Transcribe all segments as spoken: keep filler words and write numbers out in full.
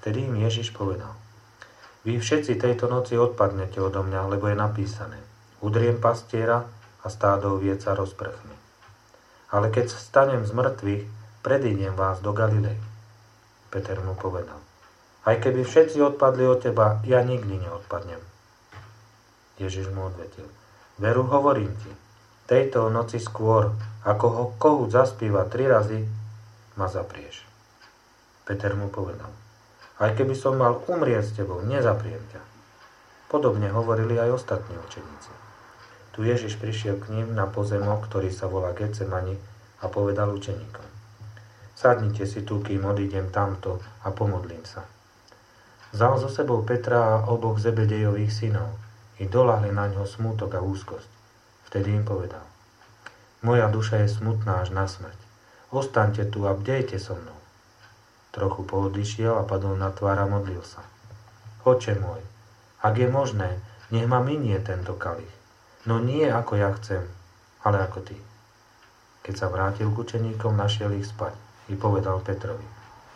Vtedy im Ježiš povedal: Vy všetci tejto noci odpadnete odo mňa, lebo je napísané: Udriem pastiera a stádo oviec sa rozprchne. Ale keď stanem z mŕtvych, predídem vás do Galilei. Peter mu povedal: Aj keby všetci odpadli od teba, ja nikdy neodpadnem. Ježiš mu odvetil: Veru hovorím ti, tejto noci skôr, ako ho kohút zaspíva tri razy, ma zaprieš. Peter mu povedal: Aj keby som mal umrieť s tebou, nezapriem ťa. Podobne hovorili aj ostatní učeníci. Tu Ježiš prišiel k ním na pozemok, ktorý sa volá Getsemani, a povedal učeníkom: Sadnite si tu, kým odídem tamto a pomodlím sa. Vzal so sebou Petra a oboch Zebedejových synov i doľahli na ňo smútok a úzkosť. Vtedy im povedal: Moja duša je smutná až na smrť. Ostaňte tu a bdejte so mnou. Trochu poodišiel a padol na tvár a modlil sa: Oče môj, ak je možné, nech ma minie tento kalich. No nie ako ja chcem, ale ako ty. Keď sa vrátil k učeníkom, našiel ich spať i povedal Petrovi: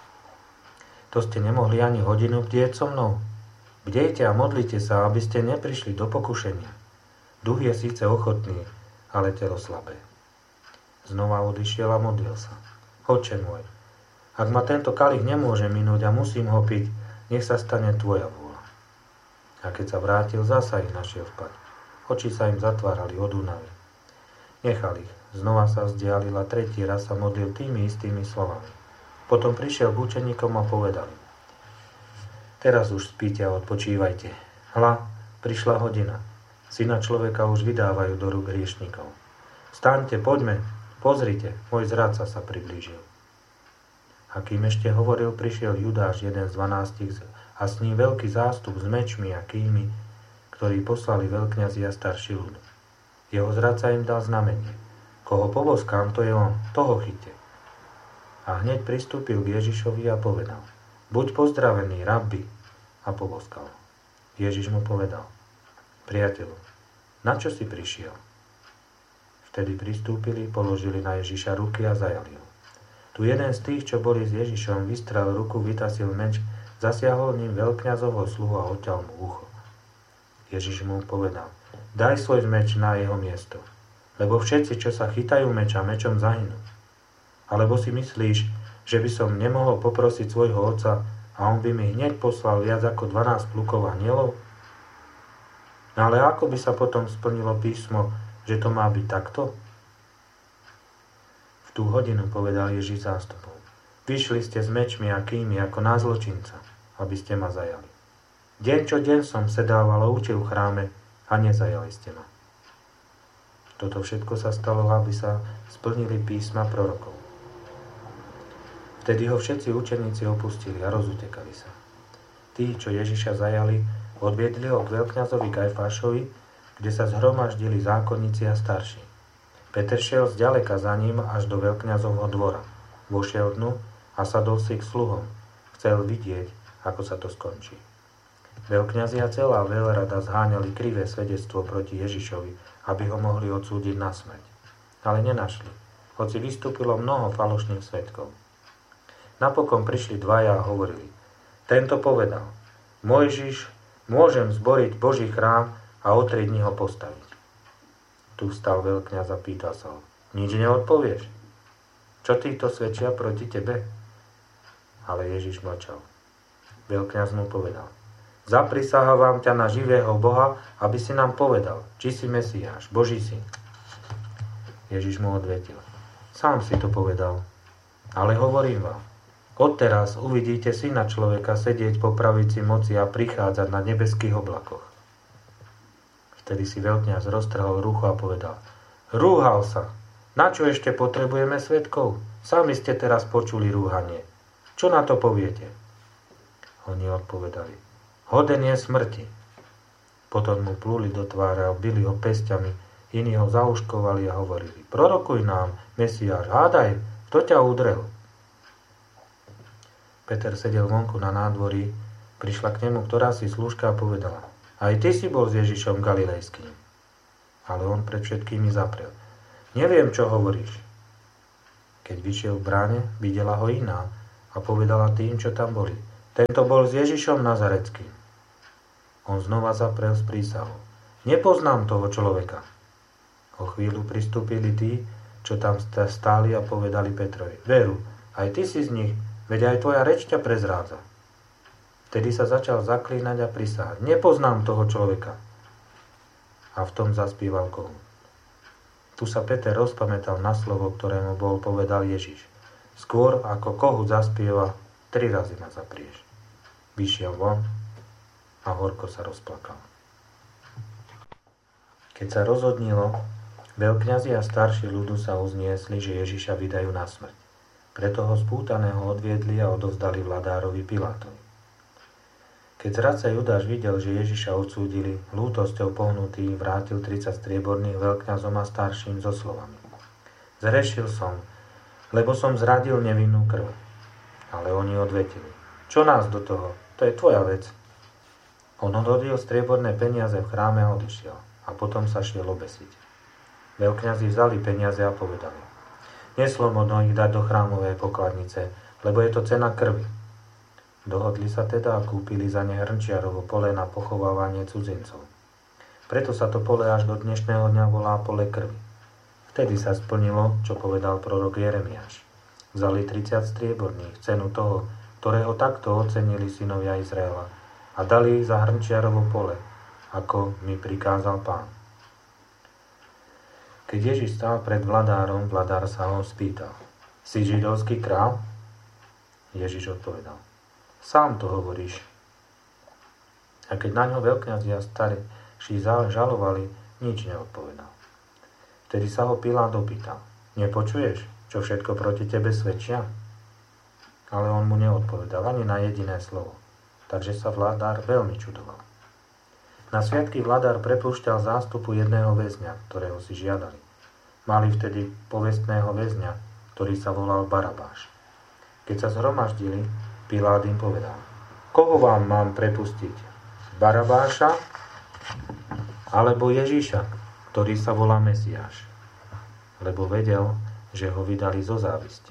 To ste nemohli ani hodinu bdieť so mnou? Bdejte a modlite sa, aby ste neprišli do pokušenia. Duch je síce ochotný, ale telo slabé. Znova odišiel a modlil sa: Oče môj, ak ma tento kalich nemôže minúť a musím ho piť, nech sa stane tvoja vôľa. A keď sa vrátil, zasa ich našiel spať. Oči sa im zatvárali od únavy. Nechal ich. Znova sa vzdialil a tretí raz sa modlil tými istými slovami. Potom prišiel k učeníkom a povedal: Teraz už spíte a odpočívajte. Hľa, prišla hodina. Syna človeka už vydávajú do rúk hriešnikov. Vstaňte, poďme, pozrite, môj zradca sa priblížil. A kým ešte hovoril, prišiel Judáš, jeden z dvanástich, a s ním veľký zástup s mečmi a kými, ktorí poslali veľkňazi a starší ľud. Jeho zradca im dal znamenie: Koho poboskám, to je on, toho chyťte. A hneď pristúpil k Ježišovi a povedal: Buď pozdravený, rabbi, a poboskal. Ježiš mu povedal: Priateľu, na čo si prišiel? Vtedy pristúpili, položili na Ježiša ruky a zajali ho. Tu jeden z tých, čo boli s Ježišom, vystrel ruku, vytasil meč, zasiahol ním veľkňazovho sluhu a odťal mu ucho. Ježiš mu povedal: Daj svoj meč na jeho miesto, lebo všetci, čo sa chytajú meča, mečom zahynú. Alebo si myslíš, že by som nemohol poprosiť svojho otca a on by mi hneď poslal viac ako dvanásť plukov anielov? No ale ako by sa potom splnilo písmo, že to má byť takto? V tú hodinu povedal Ježiš zástupom: Vyšli ste s mečmi a kými ako na zločinca, aby ste ma zajali. Deň čo deň som sedával a učil v chráme a nezajali ste ma. Toto všetko sa stalo, aby sa splnili písma prorokov. Vtedy ho všetci učeníci opustili a rozutekali sa. Tí, čo Ježiša zajali, odviedli ho k veľkňazovi Kajfášovi, kde sa zhromaždili zákonníci a starší. Peter šiel zďaleka za ním až do veľkňazovho dvora. Vošiel dnu a sadol si k sluhom. Chcel vidieť, ako sa to skončí. Veľkňazi a celá veľrada zháňali krivé svedectvo proti Ježišovi, aby ho mohli odsúdiť na smrť. Ale nenašli, hoci vystúpilo mnoho falošných svedkov. Napokon prišli dvaja a hovorili: Tento povedal: Mojžiš, môžem zboriť Boží chrám a o tri dni ho postaviť. Tu vstal veľkňaz a pýtal sa ho: Nič neodpovieš? Čo títo svedčia proti tebe? Ale Ježiš mlčal. Veľkňaz mu povedal: Zaprisahávam ťa na živého Boha, aby si nám povedal, či si Mesiáš, Boží syn. Ježiš mu odvetil: Sám si to povedal, ale hovorím vám, odteraz uvidíte Syna človeka sedieť po pravici moci a prichádzať na nebeských oblakoch. Vtedy si veľkňaz roztrhol rucho a povedal: Rúhal sa! Na čo ešte potrebujeme svedkov? Sami ste teraz počuli rúhanie. Čo na to poviete? Oni odpovedali: Hoden je smrti. Potom mu plúli do tváre a bili ho pesťami, iní ho zauškovali a hovorili: Prorokuj nám, Mesiáš, hádaj, kto ťa udrel? Peter sedel vonku na nádvorí, prišla k nemu ktorási slúžka a povedala: Aj ty si bol s Ježišom Galilejským. Ale on pred všetkými zaprel: Neviem, čo hovoríš. Keď vyšiel v bráne, videla ho iná a povedala tým, čo tam boli: Tento bol s Ježišom Nazareckým. On znova zaprel s prísahou. Nepoznám toho človeka. O chvíľu pristúpili tí, čo tam stáli a povedali Petrovi. Veru, aj ty si z nich, veď aj tvoja reč ťa prezrádza. Vtedy sa začal zaklínať a prisahať. Nepoznám toho človeka. A v tom zaspíval kohút. Tu sa Peter rozpamätal na slovo, ktoré mu bol povedal Ježiš. Skôr ako kohút zaspieva, tri razy ma zaprieš. Vyšiel von a horko sa rozplakal. Keď sa rozhodnilo, veľkňazi a starší ľudu sa uzniesli, že Ježiša vydajú na smrť. Preto ho spútaného odviedli a odovzdali vladárovi Pilátovi. Keď zradca Judáš videl, že Ježiša odsúdili, lútosťou pohnutý vrátil tridsať strieborných veľkňazom a starším so slovami. Zhrešil som, lebo som zradil nevinnú krv. Ale oni odvetili. Čo nás do toho? To je tvoja vec. On odhodil strieborné peniaze v chráme a odišiel. A potom sa šiel obesiť. Veľkňazi vzali peniaze a povedali. Neslobodno ich dať do chrámovej pokladnice, lebo je to cena krvi. Dohodli sa teda a kúpili za ne hrnčiarovo pole na pochovávanie cudzincov. Preto sa to pole až do dnešného dňa volá pole krvi. Vtedy sa splnilo, čo povedal prorok Jeremiáš. Vzali tridsať strieborných, cenu toho, ktorého takto ocenili synovia Izraela, a dali ich za hrnčiarovo pole, ako mi prikázal Pán. Keď Ježiš stál pred vladárom, vladár sa ho spýtal. Si židovský král? Ježiš odpovedal. Sám to hovoríš. A keď na ňo veľkňazi a starší žalovali, nič neodpovedal. Vtedy sa ho Pilát opýtal. Nepočuješ, čo všetko proti tebe svedčia? Ale on mu neodpovedal ani na jediné slovo. Takže sa vladár veľmi čudoval. Na sviatky vladár prepúšťal zástupu jedného väzňa, ktorého si žiadali. Mali vtedy povestného väzňa, ktorý sa volal Barabáš. Keď sa zhromaždili, Pilát im povedal, koho vám mám prepustiť? Barabáša alebo Ježiša, ktorý sa volá Mesiáš? Lebo vedel, že ho vydali zo závisti.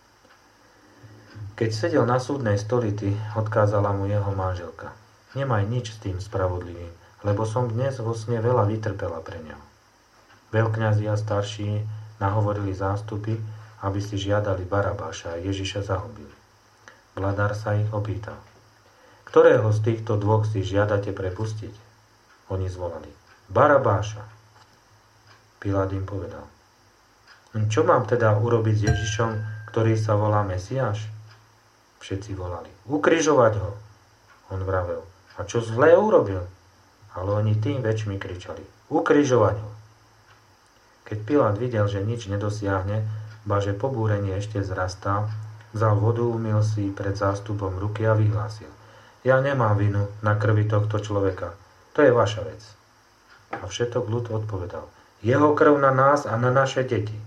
Keď sedel na súdnej stolici, odkázala mu jeho manželka. Nemaj nič s tým spravodlivým, lebo som dnes vo sne veľa vytrpela pre ňa. Veľkňazi a starší nahovorili zástupy, aby si žiadali Barabáša a Ježiša zahubili. Vladár sa ich opýtal. Ktorého z týchto dvoch si žiadate prepustiť? Oni zvolali. Barabáša. Pilát im povedal. Čo mám teda urobiť s Ježišom, ktorý sa volá Mesiáš? Všetci volali. Ukrižovať ho. On vravel. A čo zlé urobil? Ale oni tým väčšmi kričali. Ukrižovať ho. Keď Pilát videl, že nič nedosiahne, ba že pobúrenie ešte zrastá, vzal vodu, umyl si pred zástupom ruky a vyhlásil. Ja nemám vinu na krvi tohto človeka. To je vaša vec. A všetok ľud odpovedal. Jeho krv na nás a na naše deti.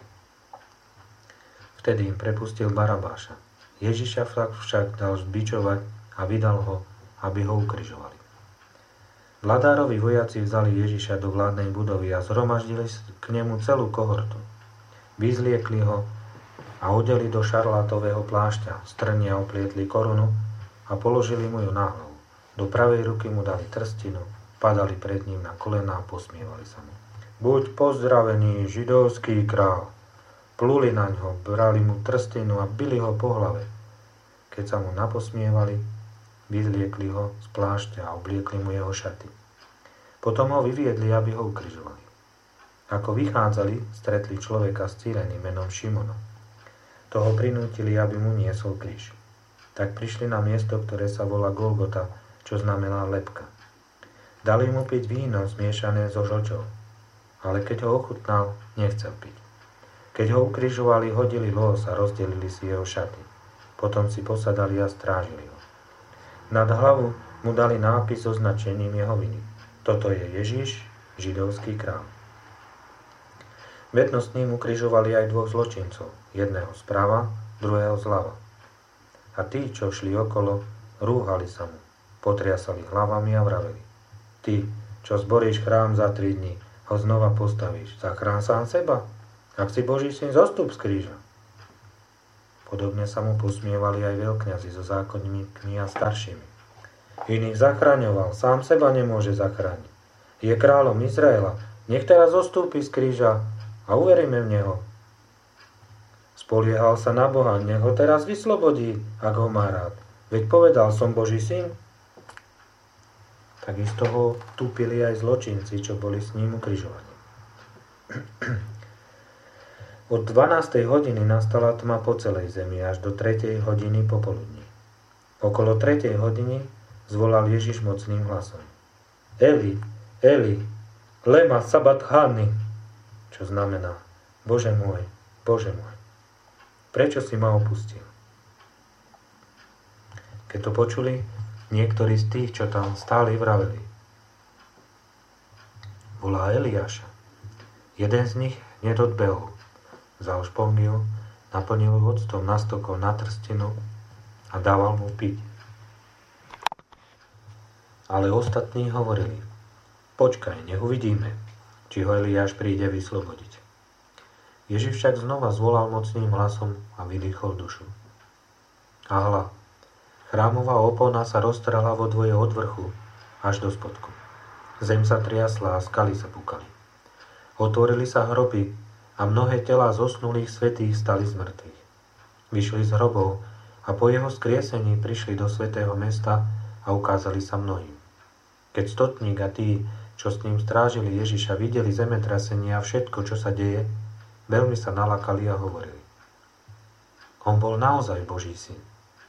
Vtedy im prepustil Barabáša. Ježiša však dal zbičovať a vydal ho, aby ho ukrižovali. Vladárovi vojaci vzali Ježiša do vládnej budovy a zhromaždili k nemu celú kohortu. Vyzliekli ho a odeli do šarlátového plášťa, strnia oplietli korunu a položili mu ju na hlavu. Do pravej ruky mu dali trstinu, padali pred ním na kolená a posmievali sa mu. Buď pozdravený, židovský král. Pluli na ňo, brali mu trstinu a bili ho po hlave. Keď sa mu naposmievali, vyzliekli ho z plášťa a obliekli mu jeho šaty. Potom ho vyviedli, aby ho ukrižovali. Ako vychádzali, stretli človeka z Cyreny menom Šimona. Toho prinútili, aby mu niesol kríž. Tak prišli na miesto, ktoré sa volá Golgota, čo znamená lebka. Dali mu piť víno zmiešané so žlčou, ale keď ho ochutnal, nechcel piť. Keď ho ukrižovali, hodili los a rozdelili si jeho šaty. Potom si posadali a strážili ho. Nad hlavu mu dali nápis so značením jeho viny. Toto je Ježiš, židovský král. Vedno s ním ukrižovali aj dvoch zločincov, jedného zprava, druhého zľava. A tí, čo šli okolo, rúhali sa mu, potriasali hlavami a vraveli. Ty, čo zboríš chrám za tri dni, ho znova postavíš, zachrán sám seba. Ak si Boží syn, zostup z kríža. Podobne sa mu posmievali aj veľkňazi so zákonníkmi a staršími. Iných zachraňoval, sám seba nemôže zachrániť. Je kráľom Izraela, nech teraz zostúpi z kríža a uveríme v neho. Spoliehal sa na Boha, nech ho teraz vyslobodí, ak ho má rád. Veď povedal, som Boží syn. Takisto ho tupili aj zločinci, čo boli s ním ukrižovaní. Od dvanástej hodiny nastala tma po celej zemi až do tretej hodiny popoludní. Okolo tretej hodiny zvolal Ježiš mocným hlasom. Eli, Eli, lema sabachthani, čo znamená, Bože môj, Bože môj, prečo si ma opustil? Keď to počuli, niektorí z tých, čo tam stáli, vraveli. Volá Eliáša. Jeden z nich hneď odbehol. Vzal špongiu, naplnil ju octom, nastokol na trstinu a dával mu piť. Ale ostatní hovorili, počkaj, nech uvidíme, či ho Eliáš príde vyslobodiť. Ježiš však znova zvolal mocným hlasom a vydýchol dušu. A hľa, chrámová opona sa roztrhla vo dvoje od vrchu až do spodku. Zem sa triasla a skaly sa pukali. Otvorili sa hroby a mnohé telá zosnulých svätých stali z mŕtvych. Vyšli z hrobov a po jeho skriesení prišli do svätého mesta a ukázali sa mnohým. Keď stotník a tí, čo s ním strážili Ježiša, videli zemetrasenie a všetko, čo sa deje, veľmi sa nalakali a hovorili. On bol naozaj Boží syn.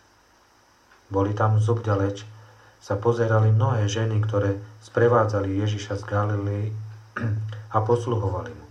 Boli tam zobďaleč, sa pozerali mnohé ženy, ktoré sprevádzali Ježiša z Galilei a posluhovali mu.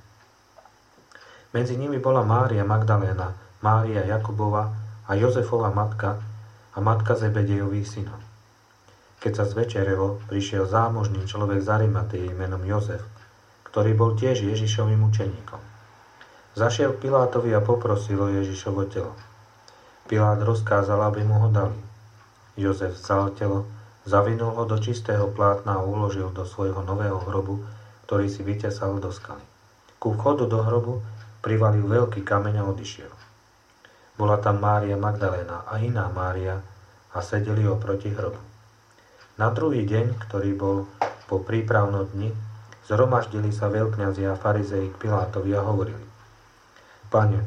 Medzi nimi bola Mária Magdaléna, Mária Jakubova a Jozefova matka a matka Zebedejových synov. Keď sa zvečerelo, prišiel zámožný človek z Arimatei menom Jozef, ktorý bol tiež Ježišovým učeníkom. Zašiel k Pilátovi a poprosil o Ježišovo telo. Pilát rozkázal, aby mu ho dali. Jozef vzal telo, zavinul ho do čistého plátna a uložil do svojho nového hrobu, ktorý si vytesal do skaly. Ku vchodu do hrobu privalil veľký kameň a odišiel. Bola tam Mária Magdaléna a iná Mária a sedeli oproti hrobu. Na druhý deň, ktorý bol po prípravnom dni, zhromaždili sa veľkňazi a farizei k Pilátovi a hovorili. Pane,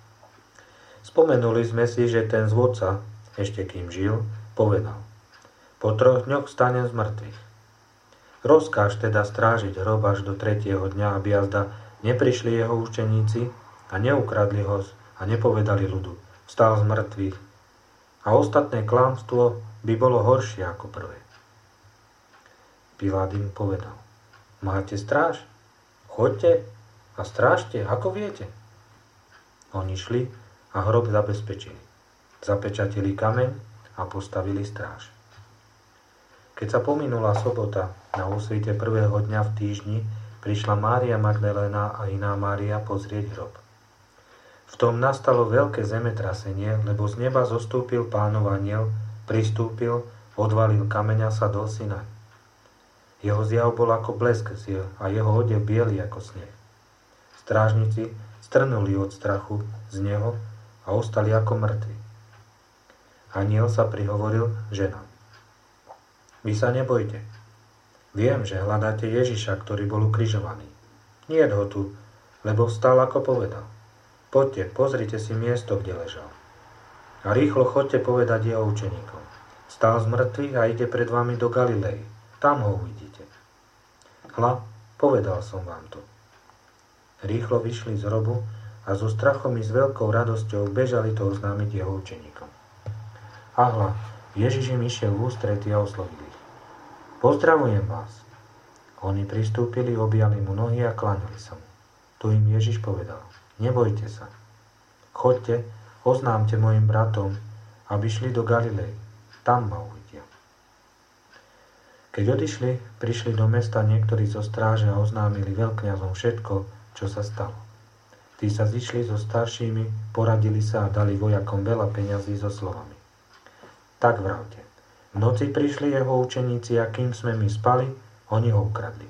spomenuli sme si, že ten zvodca, ešte kým žil, povedal. Po troch dňoch vstanem z mŕtvych. Rozkáž teda strážiť hrob až do tretieho dňa, aby jazda neprišli jeho učeníci a neukradli ho a nepovedali ľudu, vstal z mŕtvych. A ostatné klamstvo by bolo horšie ako prvé. Pilát im povedal, máte stráž? Choďte a strážte, ako viete. Oni šli a hrob zabezpečili. Zapečatili kameň a postavili stráž. Keď sa pominula sobota, na úsvite prvého dňa v týždni prišla Mária Magdaléna a iná Mária pozrieť hrob. V tom nastalo veľké zemetrasenie, lebo z neba zostúpil Pánov anjel, pristúpil, odvalil kameň a sadol si naň. Jeho zjav bol ako blesk a jeho odev biely ako sneh. Strážnici strnuli od strachu z neho a ostali ako mŕtvi. Anjel sa prihovoril ženám. Vy sa nebojte. Viem, že hľadáte Ježiša, ktorý bol ukrižovaný. Niet ho tu, lebo vstal, ako povedal. Poďte, pozrite si miesto, kde ležal. A rýchlo chodte povedať jeho učeníkom. Vstal z mŕtvych a ide pred vami do Galilei. Tam ho uvidíte. Hľa, povedal som vám to. Rýchlo vyšli z hrobu a so strachom i s veľkou radosťou bežali to oznámiť jeho učeníkom. A hľa, Ježiš im išiel v ústrety a oslovil ich. Pozdravujem vás. Oni pristúpili, objali mu nohy a kláňali sa mu. Tu im Ježiš povedal, nebojte sa. Choďte, oznámte mojim bratom, aby šli do Galilei. Tam ma uvidia. Keď odišli, prišli do mesta niektorí zo stráže a oznámili veľkňazom všetko, čo sa stalo. Tí sa zišli so staršími, poradili sa a dali vojakom veľa peňazí so slovami. Tak vravte. V noci prišli jeho učeníci a kým sme my spali, oni ho ukradli.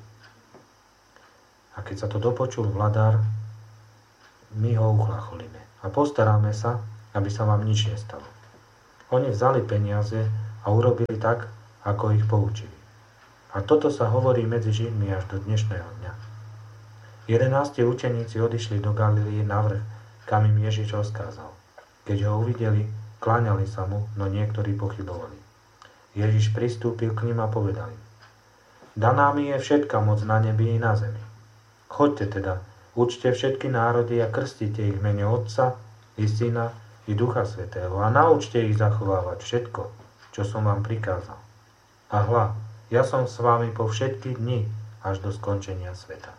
A keď sa to dopočul vladár, my ho uchlacholíme a postaráme sa, aby sa vám nič nestalo. Oni vzali peniaze a urobili tak, ako ich poučili. A toto sa hovorí medzi Židmi až do dnešného dňa. Jedenácti učeníci odišli do Galilei na vrch, kam im Ježiš rozkázal. Keď ho uvideli, kláňali sa mu, no niektorí pochybovali. Ježiš pristúpil k nim a povedal im: Daná mi je všetka moc na nebi i na zemi. Choďte teda, učte všetky národy a krstite ich v mene Otca i Syna i Ducha Svätého a naučte ich zachovávať všetko, čo som vám prikázal. A hľa, ja som s vami po všetky dni až do skončenia sveta.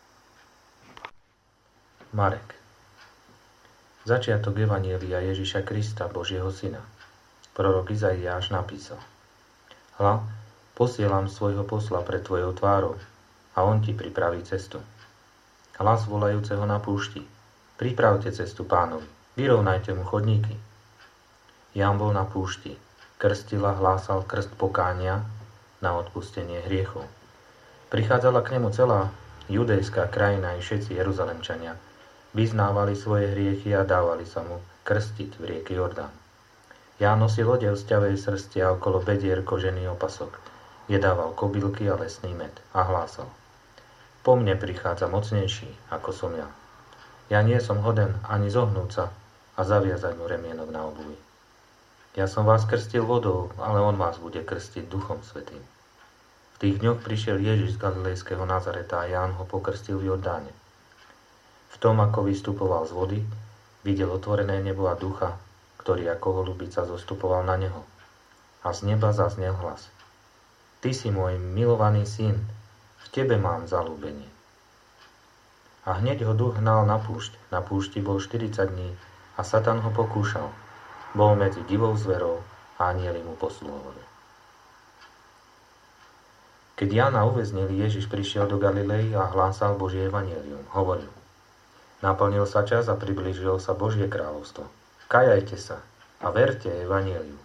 Marek. Začiatok Evanjelia Ježiša Krista, Božieho Syna. Prorok Izaiáš napísal: Hľa, posielam svojho posla pred tvojou tvárou a on ti pripraví cestu. Hlas volajúceho na púšti: Pripravte cestu Pánovi, vyrovnajte mu chodníky. Ján bol na púšti, krstil a hlásal krst pokánia na odpustenie hriechov. Prichádzala k nemu celá judejská krajina i všetci Jeruzalemčania. Vyznávali svoje hriechy a dávali sa mu krstiť v rieke Jordán. Ján nosil odev z ťavej srsti a okolo bedier kožený opasok. Jedával kobylky a lesný med a hlásal: Po mne prichádza mocnejší, ako som ja. Ja nie som hoden ani zohnúť sa a zaviazať mu remienok na obuvi. Ja som vás krstil vodou, ale on vás bude krstiť Duchom Svätým. V tých dňoch prišiel Ježiš z galilejského Nazareta a Ján ho pokrstil v Jordáne. V tom, ako vystupoval z vody, videl otvorené nebo a ducha, ktorý ako holubica zostupoval na neho. A z neba zaznel hlas: Ty si môj milovaný syn, v tebe mám zaľúbenie. A hneď ho duch hnal na púšť. Na púšti bol štyridsať dní a Satan ho pokúšal. Bol medzi divou zverou a anjeli mu posluhovali. Keď Jána uväznili, Ježiš prišiel do Galilei a hlásal Božie evanjelium. Hovoril: Naplnil sa čas a priblížilo sa Božie kráľovstvo. Kajajte sa a verte evanjeliu.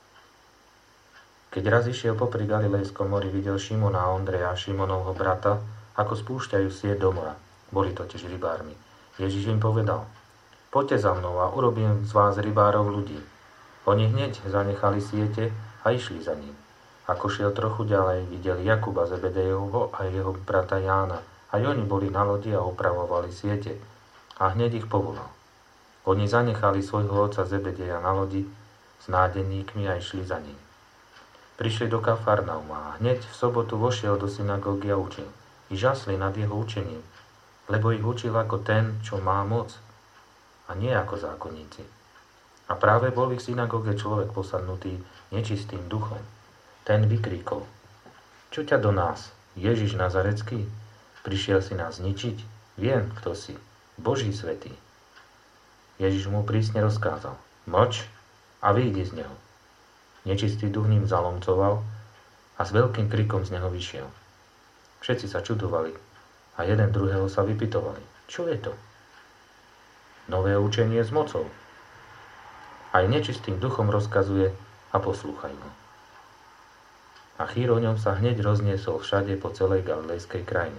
Keď raz išiel popri Galilejskom mori, videl Šimona a Ondreja, Šimonovho brata, ako spúšťajú sieť do mora. Boli totiž rybármi. Ježiš im povedal: Poďte za mnou a urobím z vás rybárov ľudí. Oni hneď zanechali siete a išli za ním. Ako šiel trochu ďalej, videl Jakuba Zebedejovho a jeho brata Jána. Aj oni boli na lodi a opravovali siete. A hneď ich povolal. Oni zanechali svojho otca Zebedeja na lodi s nádeníkmi a išli za ním. Prišli do Kafarnauma a hneď v sobotu vošiel do synagógy a učil. I žasli nad jeho učením, lebo ich učil ako ten, čo má moc, a nie ako zákonníci. A práve bol v ich synagóge človek posadnutý nečistým duchom. Ten vykríkol: Čo ťa do nás, Ježiš Nazarecký? Prišiel si nás zničiť? Viem, kto si, Boží svätý. Ježiš mu prísne rozkázal: Mlč a vyjdi z neho. Nečistý duch ním zalomcoval a s veľkým krikom z neho vyšiel. Všetci sa čudovali a jeden druhého sa vypytovali: Čo je to? Nové učenie s mocou. Aj nečistým duchom rozkazuje a poslúchajú ho. A chýr o ňom sa hneď rozniesol všade po celej galilejskej krajine.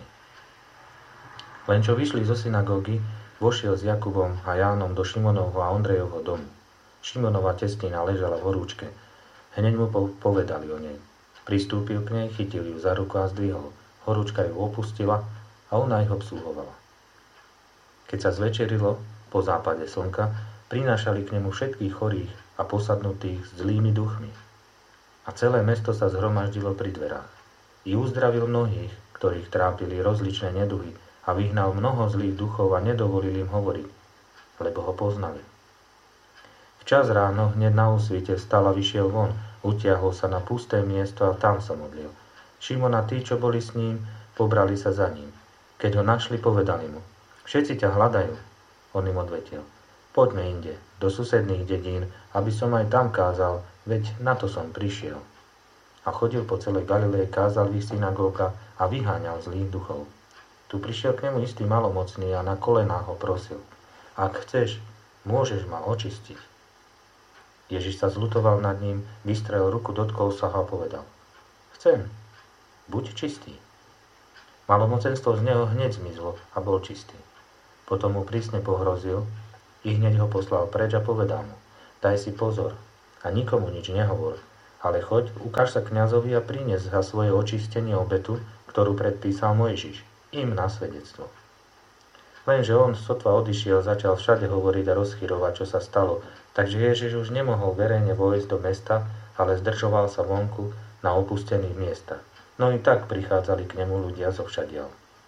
Len čo vyšli zo synagógy, vošiel s Jakubom a Jánom do Šimonovho a Ondrejovho domu. Šimonova testina ležala v horúčke. Hneď mu povedali o nej. Pristúpil k nej, chytil ju za ruku a zdvihol. Horúčka ju opustila a ona ich obsluhovala. Keď sa zvečerilo, po západe slnka, prinášali k nemu všetkých chorých a posadnutých s zlými duchmi. A celé mesto sa zhromaždilo pri dverách. I uzdravil mnohých, ktorých trápili rozličné neduhy, a vyhnal mnoho zlých duchov a nedovolil im hovoriť, lebo ho poznali. Včas ráno hneď na úsvite vstal a vyšiel von, utiahol sa na pusté miesto a tam sa modlil. Šimon a tí, čo boli s ním, pobrali sa za ním. Keď ho našli, povedali mu: Všetci ťa hľadajú. On im odvetil: Poďme inde, do susedných dedín, aby som aj tam kázal, veď na to som prišiel. A chodil po celej Galilei, kázal v ich synagógach a vyháňal zlých duchov. Tu prišiel k nemu istý malomocný a na kolenách ho prosil: Ak chceš, môžeš ma očistiť. Ježiš sa zľutoval nad ním, vystrel ruku, dotkol sa ho a povedal: Chcem, buď čistý. Malomocenstvo z neho hneď zmizlo a bol čistý. Potom mu prísne pohrozil: I hneď ho poslal preč a povedal mu: Daj si pozor a nikomu nič nehovor, ale choď, ukáž sa kňazovi a prinies za svoje očistenie obetu, ktorú predpísal Mojžiš, im na svedectvo. Lenže on sotva odišiel, začal všade hovoriť a rozchyrovať, čo sa stalo, takže Ježiš už nemohol verejne vojsť do mesta, ale zdržoval sa vonku na opustených miestach. No i tak prichádzali k nemu ľudia zo všadiaľ.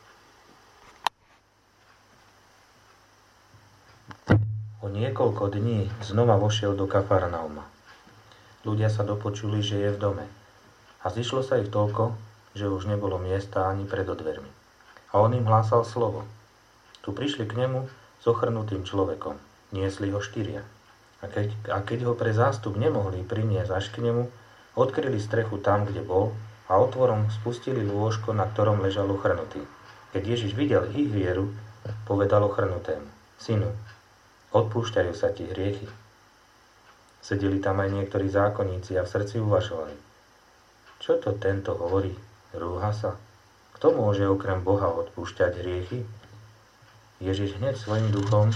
O niekoľko dní znova vošiel do Kafarnauma. Ľudia sa dopočuli, že je v dome. A zišlo sa ich toľko, že už nebolo miesta ani pred dvermi. A on im hlásal slovo. Tu prišli k nemu s ochrnutým človekom. Niesli ho štyria. A keď, a keď ho pre zástup nemohli priniesť až k nemu, odkryli strechu tam, kde bol, a otvorom spustili lôžko, na ktorom ležal ochrnutý. Keď Ježiš videl ich vieru, povedal ochrnutému: Synu, odpúšťajú sa ti hriechy. Sedeli tam aj niektorí zákonníci a v srdci uvažovali: Čo to tento hovorí? Rúha sa? Kto môže okrem Boha odpúšťať hriechy? Ježiš hneď svojim duchom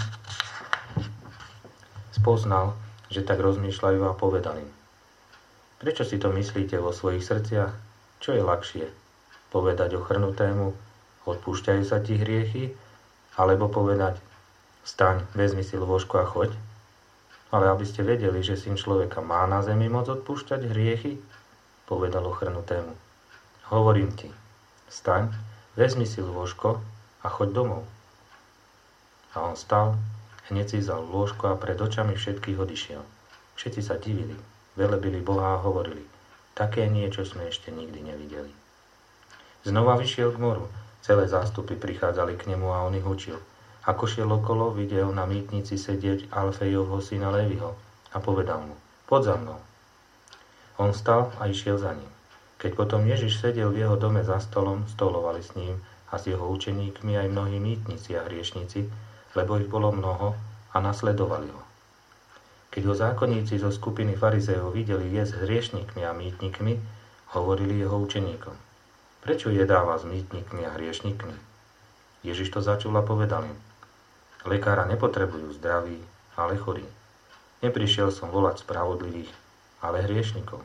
spoznal, že tak rozmýšľajú, a povedal im: Prečo si to myslíte vo svojich srdciach? Čo je ľahšie? Povedať ochrnutému: Odpúšťajú sa ti hriechy? Alebo povedať: Vstaň, vezmi si lôžko a choď? Ale aby ste vedeli, že Syn človeka má na zemi moc odpúšťať hriechy, povedal ochrnutému: Hovorím ti, vstaň, vezmi si lôžko a choď domov. A on stal, hneď si vzal lôžko a pred očami všetkých odišiel. Všetci sa divili, velebili Boha a hovorili: Také niečo sme ešte nikdy nevideli. Znova vyšiel k moru, celé zástupy prichádzali k nemu a on ich učil. Ako šiel okolo, videl na mýtnici sedieť Alfejovho syna Léviho a povedal mu: Poď za mnou. On stal a išiel za ním. Keď potom Ježiš sedel v jeho dome za stolom, stolovali s ním a s jeho učeníkmi aj mnohí mýtnici a hriešnici, lebo ich bolo mnoho, a nasledovali ho. Keď ho zákonníci zo skupiny farizejov videli jesť s hriešnikmi a mýtnikmi, hovorili jeho učeníkom: Prečo jedáva s mýtnikmi a hriešnikmi? Ježiš to začul a povedal im: Lekára nepotrebujú zdraví, ale chorí. Neprišiel som volať spravodlivých, ale hriešnikov.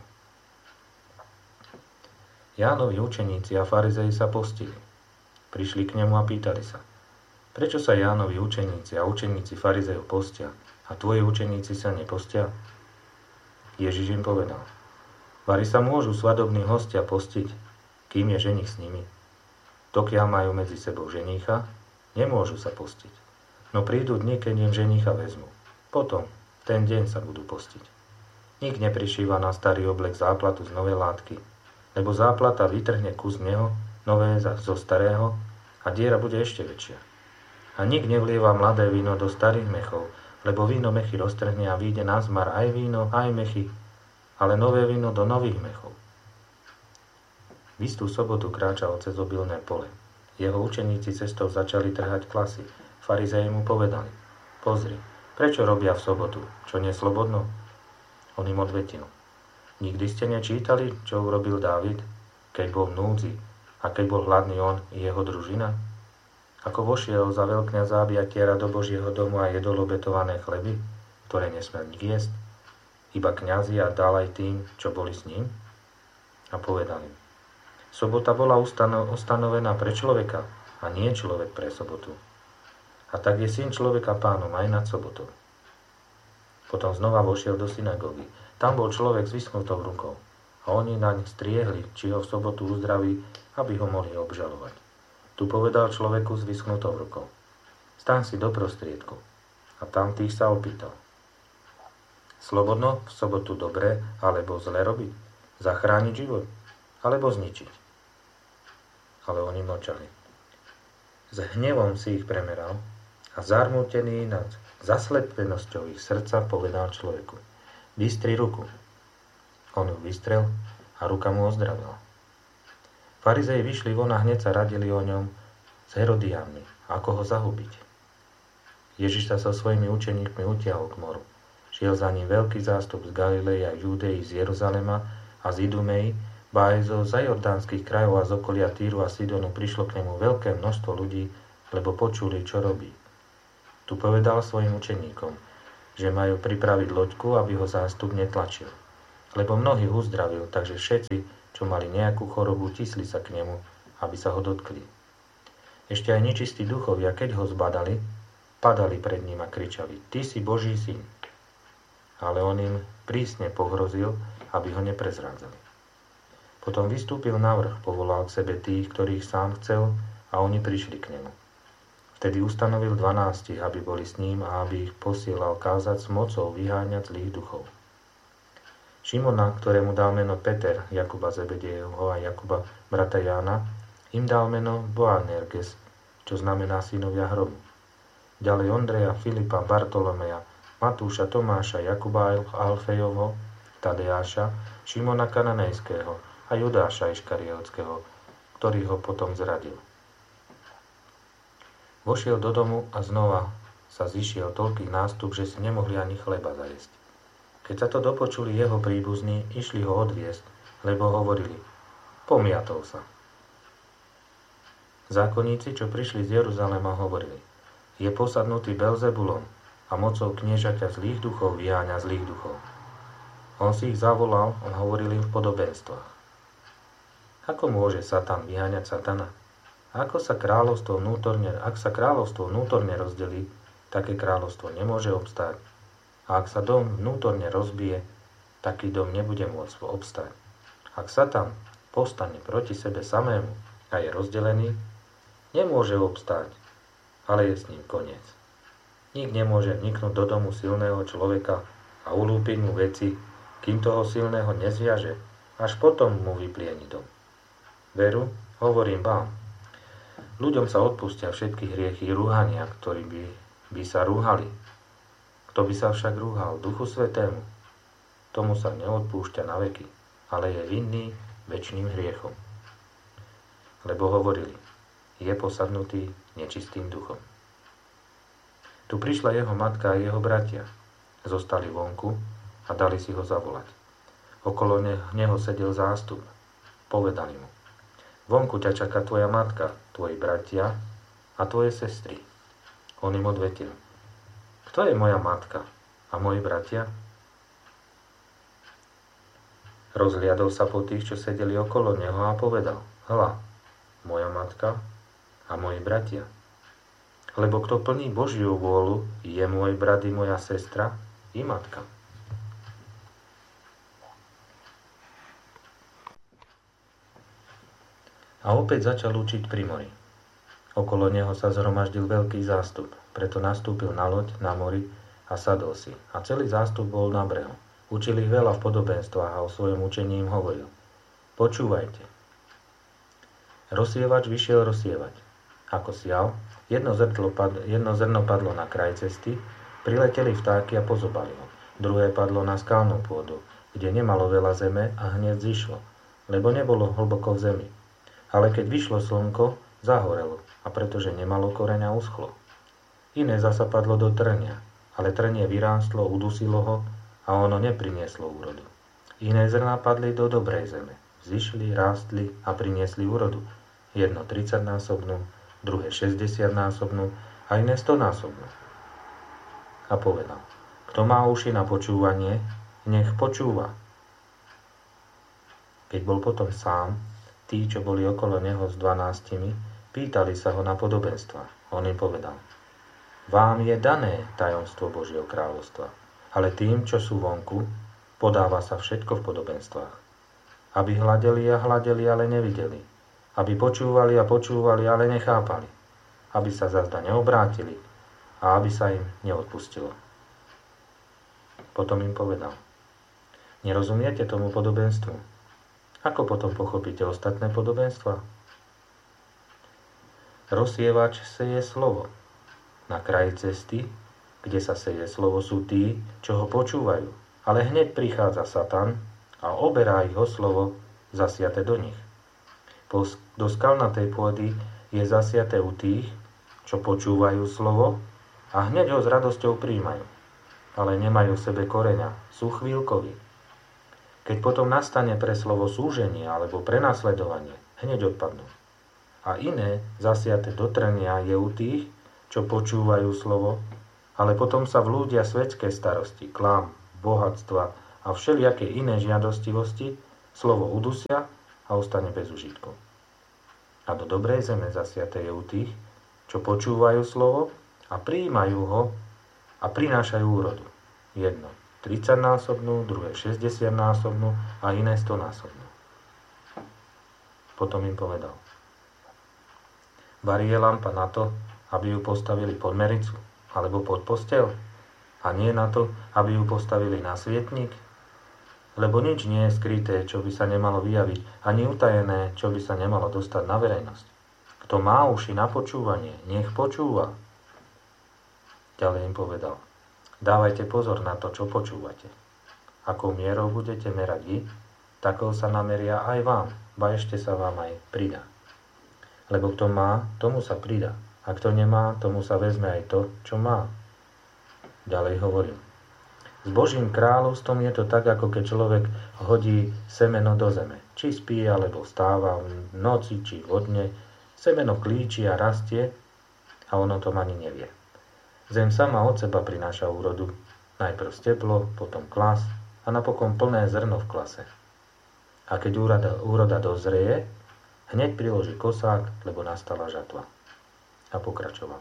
Jánovi učeníci a farizeji sa postili. Prišli k nemu a pýtali sa: Prečo sa Jánovi učeníci a učeníci farizejov postia, a tvoji učeníci sa nepostia? Ježiš im povedal: Vari sa môžu svadobní hostia postiť, kým je ženich s nimi. Dokiaľ majú medzi sebou ženícha, nemôžu sa postiť. No prídu dni, keď im ženícha vezmu. Potom, v ten deň sa budú postiť. Nik neprišíva na starý oblek záplatu z novej látky, lebo záplata vytrhne kus z neho, nové zo starého, a diera bude ešte väčšia. A nik nevlieva mladé víno do starých mechov, lebo víno mechy roztrhne a vyjde na zmar aj víno, aj mechy, ale nové víno do nových mechov. V istú sobotu kráčal cez obilné pole. Jeho učeníci cestou začali trhať klasy. Farizeji mu povedali: Pozri, prečo robia v sobotu, čo neslobodno? On im odvetil: Nikdy ste nečítali, čo urobil Dávid, keď bol v núdzi a keď bol hladný on i jeho družina? Ako vošiel za veľkňaza abiatiera do Božieho domu a jedol obetované chleby, ktoré nesmel nik jesť, iba kňazi, a dal aj tým, čo boli s ním? A povedali: Sobota bola ustano- ustanovená pre človeka a nie človek pre sobotu. A tak je Syn človeka pánom aj nad sobotou. Potom znova vošiel do synagógy. Tam bol človek s vyschnutou rukou a oni naň striehli, či ho v sobotu uzdraví, aby ho mohli obžalovať. Tu povedal človeku s vyschnutou rukou: Staň si do prostriedku. A tam tých sa opýtal: Slobodno v sobotu dobre alebo zle robiť? Zachrániť život alebo zničiť? Ale oni mlčali. S hnevom si ich premeral a zarmútený nad zaslepenosťou ich srdca povedal človeku: Vystri ruku. On ju vystrel a ruka mu ozdravila. Farizei vyšli von a hneď sa radili o ňom s Herodiánmi, ako ho zahubiť. Ježiš sa so svojimi učeníkmi utiahol k moru. Šiel za ním veľký zástup z Galilei a Júdei, z Jeruzalema a z Idumei, ba aj zo zajordánskych krajov a z okolia Týru a Sidonu prišlo k nemu veľké množstvo ľudí, lebo počuli, čo robí. Tu povedal svojim učeníkom, že majú pripraviť loďku, aby ho zástup netlačil. Lebo mnohých uzdravil, takže všetci, čo mali nejakú chorobu, tisli sa k nemu, aby sa ho dotkli. Ešte aj nečistí duchovia, keď ho zbadali, padali pred ním a kričali: Ty si Boží syn. Ale on im prísne pohrozil, aby ho neprezrádzali. Potom vystúpil na vrch, povolal k sebe tých, ktorých sám chcel, a oni prišli k nemu. Vtedy ustanovil dvanástich, aby boli s ním a aby ich posielal kázať s mocou vyháňať zlých duchov. Šimona, ktorému dal meno Peter, Jakuba Zebedejevho a Jakuba brata Jána, im dal meno Boanerges, čo znamená synovia hromu. Ďalej Ondreja, Filipa, Bartolomeja, Matúša, Tomáša, Jakuba Alfejovho, Tadeáša, Šimona Kananejského a Judáša Iškariotského, ktorý ho potom zradil. Vošiel do domu a znova sa zišiel toľký nástup, že si nemohli ani chleba zajesť. Keď sa to dopočuli jeho príbuzní, išli ho odviesť, lebo hovorili: Pomiatol sa. Zákonníci, čo prišli z Jeruzalema, hovorili: Je posadnutý Belzebulom a mocou kniežaťa zlých duchov vyháňa zlých duchov. On si ich zavolal a hovoril im v podobenstvách. Ako môže Satan vyháňať Satana? Ako sa kráľovstvo vnútorne, ak sa kráľovstvo vnútorne rozdelí, také kráľovstvo nemôže obstáť. A ak sa dom vnútorne rozbije, taký dom nebude môcť obstáť. Ak Satan povstane proti sebe samému a je rozdelený, nemôže obstáť, ale je s ním koniec. Nik nemôže vniknúť do domu silného človeka a ulúpiť mu veci, kým toho silného nezviaže, až potom mu vyplieni dom. Veru, hovorím vám, ľuďom sa odpustia všetky hriechy rúhania, ktorí by, by sa rúhali. Kto by sa však rúhal Duchu Svätému, tomu sa neodpúšťa na veky, ale je vinný večným hriechom. Lebo hovorili: Je posadnutý nečistým duchom. Tu prišla jeho matka a jeho bratia. Zostali vonku a dali si ho zavolať. Okolo neho sedel zástup. Povedali mu: Vonku ťa čaká tvoja matka, tvoji bratia a tvoje sestry. On im odvetil: Kto je moja matka a moji bratia? Rozhliadol sa po tých, čo sedeli okolo neho, a povedal: Hľa, moja matka a moji bratia. Lebo kto plní Božiu vôľu, je môj brat i moja sestra i matka. A opäť začal učiť pri mori. Okolo neho sa zhromaždil veľký zástup, preto nastúpil na loď na mori a sadol si. A celý zástup bol na brehu. Učil ich veľa v podobenstvách a o svojom učení im hovoril: Počúvajte. Rozsievač vyšiel rozsievať. Ako sial, jedno, padlo, jedno zrno padlo na kraj cesty, prileteli vtáky a pozobali ho. Druhé padlo na skalnú pôdu, kde nemalo veľa zeme a hneď zišlo, lebo nebolo hlboko v zemi. Ale keď vyšlo slnko, zahorelo, a pretože nemalo koreňa, uschlo. Iné zasa padlo do trnia, ale trnie vyrástlo, udusilo ho a ono neprinieslo úrodu. Iné zrná padli do dobrej zeme, zišli, rástli a priniesli úrodu. Jedno tridsaťnásobnú, druhé šesťdesiatnásobnú a iné stonásobnú. A povedal: Kto má uši na počúvanie, nech počúva. Keď bol potom sám, tí, čo boli okolo neho s dvanástimi, pýtali sa ho na podobenstva. On im povedal: Vám je dané tajomstvo Božieho kráľovstva, ale tým, čo sú vonku, podáva sa všetko v podobenstvách. Aby hľadeli a hľadeli, ale nevideli. Aby počúvali a počúvali, ale nechápali. Aby sa zazda neobrátili a aby sa im neodpustilo. Potom im povedal: Nerozumiete tomu podobenstvu? Ako potom pochopíte ostatné podobenstvá? Rozsievač seje slovo. Na kraji cesty, kde sa seje slovo, sú tí, čo ho počúvajú, ale hneď prichádza Satan a oberá ich o slovo zasiate do nich. Do skalnatej pôdy je zasiate u tých, čo počúvajú slovo a hneď ho s radosťou príjmajú, ale nemajú v sebe koreňa, sú chvíľkoví. Keď potom nastane pre slovo súženie alebo prenasledovanie, hneď odpadnú. A iné, zasiate do trnia, je u tých, čo počúvajú slovo, ale potom sa vlúdia svetské starosti, klám, bohatstva a všelijaké iné žiadostivosti, slovo udusia a ostane bez užitkov. A do dobrej zeme zasiate je u tých, čo počúvajú slovo a prijímajú ho a prinášajú úrodu. Jedno tridsaťnásobnú, druhé šesťdesiatnásobnú a iné stonásobnú. Potom im povedal: Varí je lampa na to, aby ju postavili pod mericu alebo pod posteľ, a nie na to, aby ju postavili na svietnik? Lebo nič nie je skryté, čo by sa nemalo vyjaviť, ani utajené, čo by sa nemalo dostať na verejnosť. Kto má uši na počúvanie, nech počúva. Ďalej im povedal: Dávajte pozor na to, čo počúvate. Akou mierou budete merať vy, takou sa nameria aj vám, ba ešte sa vám aj pridá. Lebo kto má, tomu sa pridá, a kto nemá, tomu sa vezme aj to, čo má. Ďalej hovorím: S Božím kráľovstvom je to tak, ako keď človek hodí semeno do zeme. Či spí, alebo vstáva v noci, či vodne, semeno klíči a rastie a on o tom ani nevie. Zem sama od seba prináša úrodu. Najprv steplo, potom klas a napokon plné zrno v klase. A keď úroda, úroda dozrie, hneď priloží kosák, lebo nastala žatva. A pokračoval: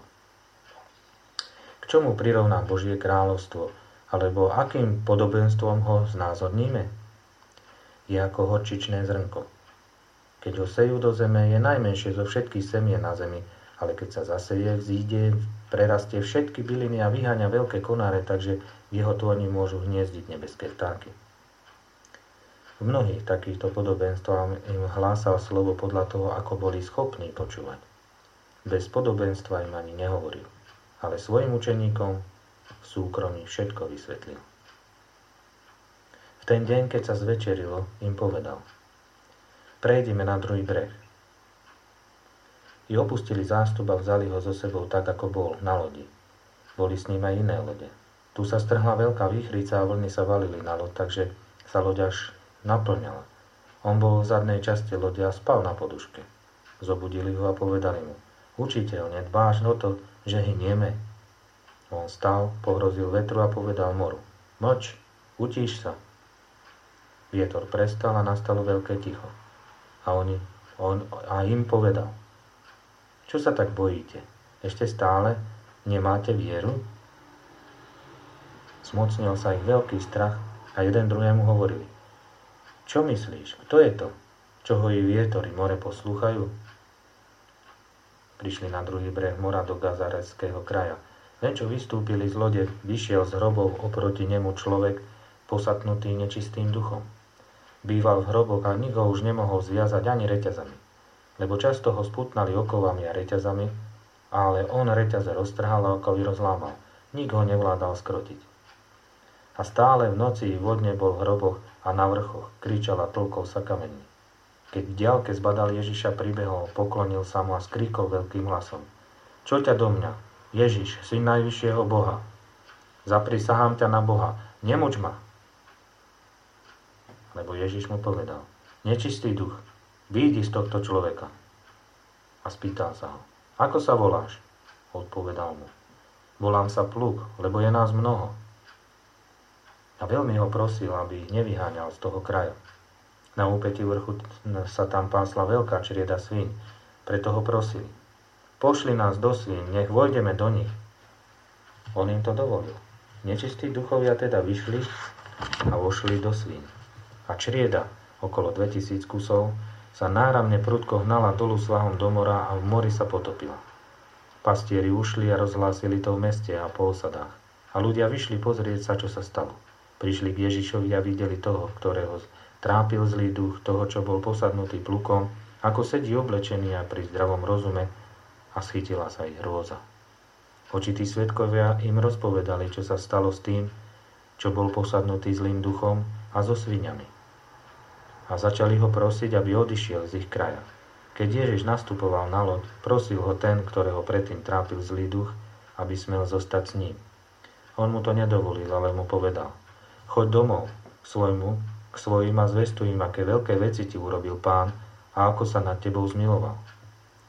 K čomu prirovná Božie kráľovstvo, alebo akým podobenstvom ho znázorníme? Je ako horčičné zrnko. Keď ho sejú do zeme, je najmenšie zo všetkých semien na zemi, ale keď sa zaseje, vzíde, prerastie všetky byliny a vyháňa veľké konáre, takže v jeho tóni môžu hniezdiť nebeské vtáky. V mnohých takýchto podobenstvách im hlásal slovo podľa toho, ako boli schopní počúvať. Bez podobenstva im ani nehovoril, ale svojim učeníkom v súkromí všetko vysvetlil. V ten deň, keď sa zvečerilo, im povedal: Prejdime na druhý breh. I opustili zástup a vzali ho so sebou tak, ako bol, na lodi. Boli s ním aj iné lode. Tu sa strhla veľká výchrica a vlny sa valili na loď, takže sa loď až naplňala. On bol v zadnej časti lode a spal na poduške. Zobudili ho a povedali mu: Učiteľ, nedbáš o to, že hynieme? On stal, pohrozil vetru a povedal moru: Mlč, utíš sa. Vietor prestal a nastalo veľké ticho. A, oni, on, a im povedal: Čo sa tak bojíte? Ešte stále nemáte vieru? Zmocnil sa ich veľký strach a jeden druhému hovorili: Čo myslíš? Kto je to, čo hojí vietor i more poslúchajú? Prišli na druhý breh mora do Gazareckého kraja. Len čo vystúpili z lode, vyšiel z hrobov oproti nemu človek, posatnutý nečistým duchom. Býval v hroboch a nik ho už nemohol zviazať ani reťazami, lebo často ho sputnali okovami a reťazami, ale on reťaze roztrhal a okovy rozlámal. Nik ho nevládal skrotiť. A stále v noci i vodne bol v hroboch a na vrchoch, kričal a tlkol sa kameňmi. Keď v diaľke zbadal Ježiša, pribehol, poklonil sa mu a skríkol veľkým hlasom: Čo ťa do mňa, Ježiš, syn najvyššieho Boha? Zaprisahám ťa na Boha, nemuč ma. Lebo Ježiš mu povedal: Nečistý duch, výjdi z tohto človeka. A spýtal sa ho: Ako sa voláš? Odpovedal mu: Volám sa Pluk, lebo je nás mnoho. A veľmi ho prosil, aby ich nevyháňal z toho kraja. Na úpetí vrchu sa tam pásla veľká črieda svíň, preto ho prosili: Pošli nás do svíň, nech vojdeme do nich. On im to dovolil. Nečistí duchovia teda vyšli a vošli do svíň. A črieda, okolo dvetisíc kusov, sa náramne prudko hnala dolu svahom do mora a v mori sa potopila. Pastieri ušli a rozhlásili to v meste a po osadách. A ľudia vyšli pozrieť sa, čo sa stalo. Prišli k Ježišovi a videli toho, ktorého trápil zlý duch, toho, čo bol posadnutý plukom, ako sedí oblečený a pri zdravom rozume, a schytila sa ich hrôza. Očití svedkovia im rozpovedali, čo sa stalo s tým, čo bol posadnutý zlým duchom a so sviňami. A začali ho prosiť, aby odišiel z ich kraja. Keď Ježiš nastupoval na loď, prosil ho ten, ktorého predtým trápil zlý duch, aby smel zostať s ním. On mu to nedovolil, ale mu povedal: Choď domov k svojmu, k svojim a zvestuj im, aké veľké veci ti urobil Pán a ako sa nad tebou zmiloval.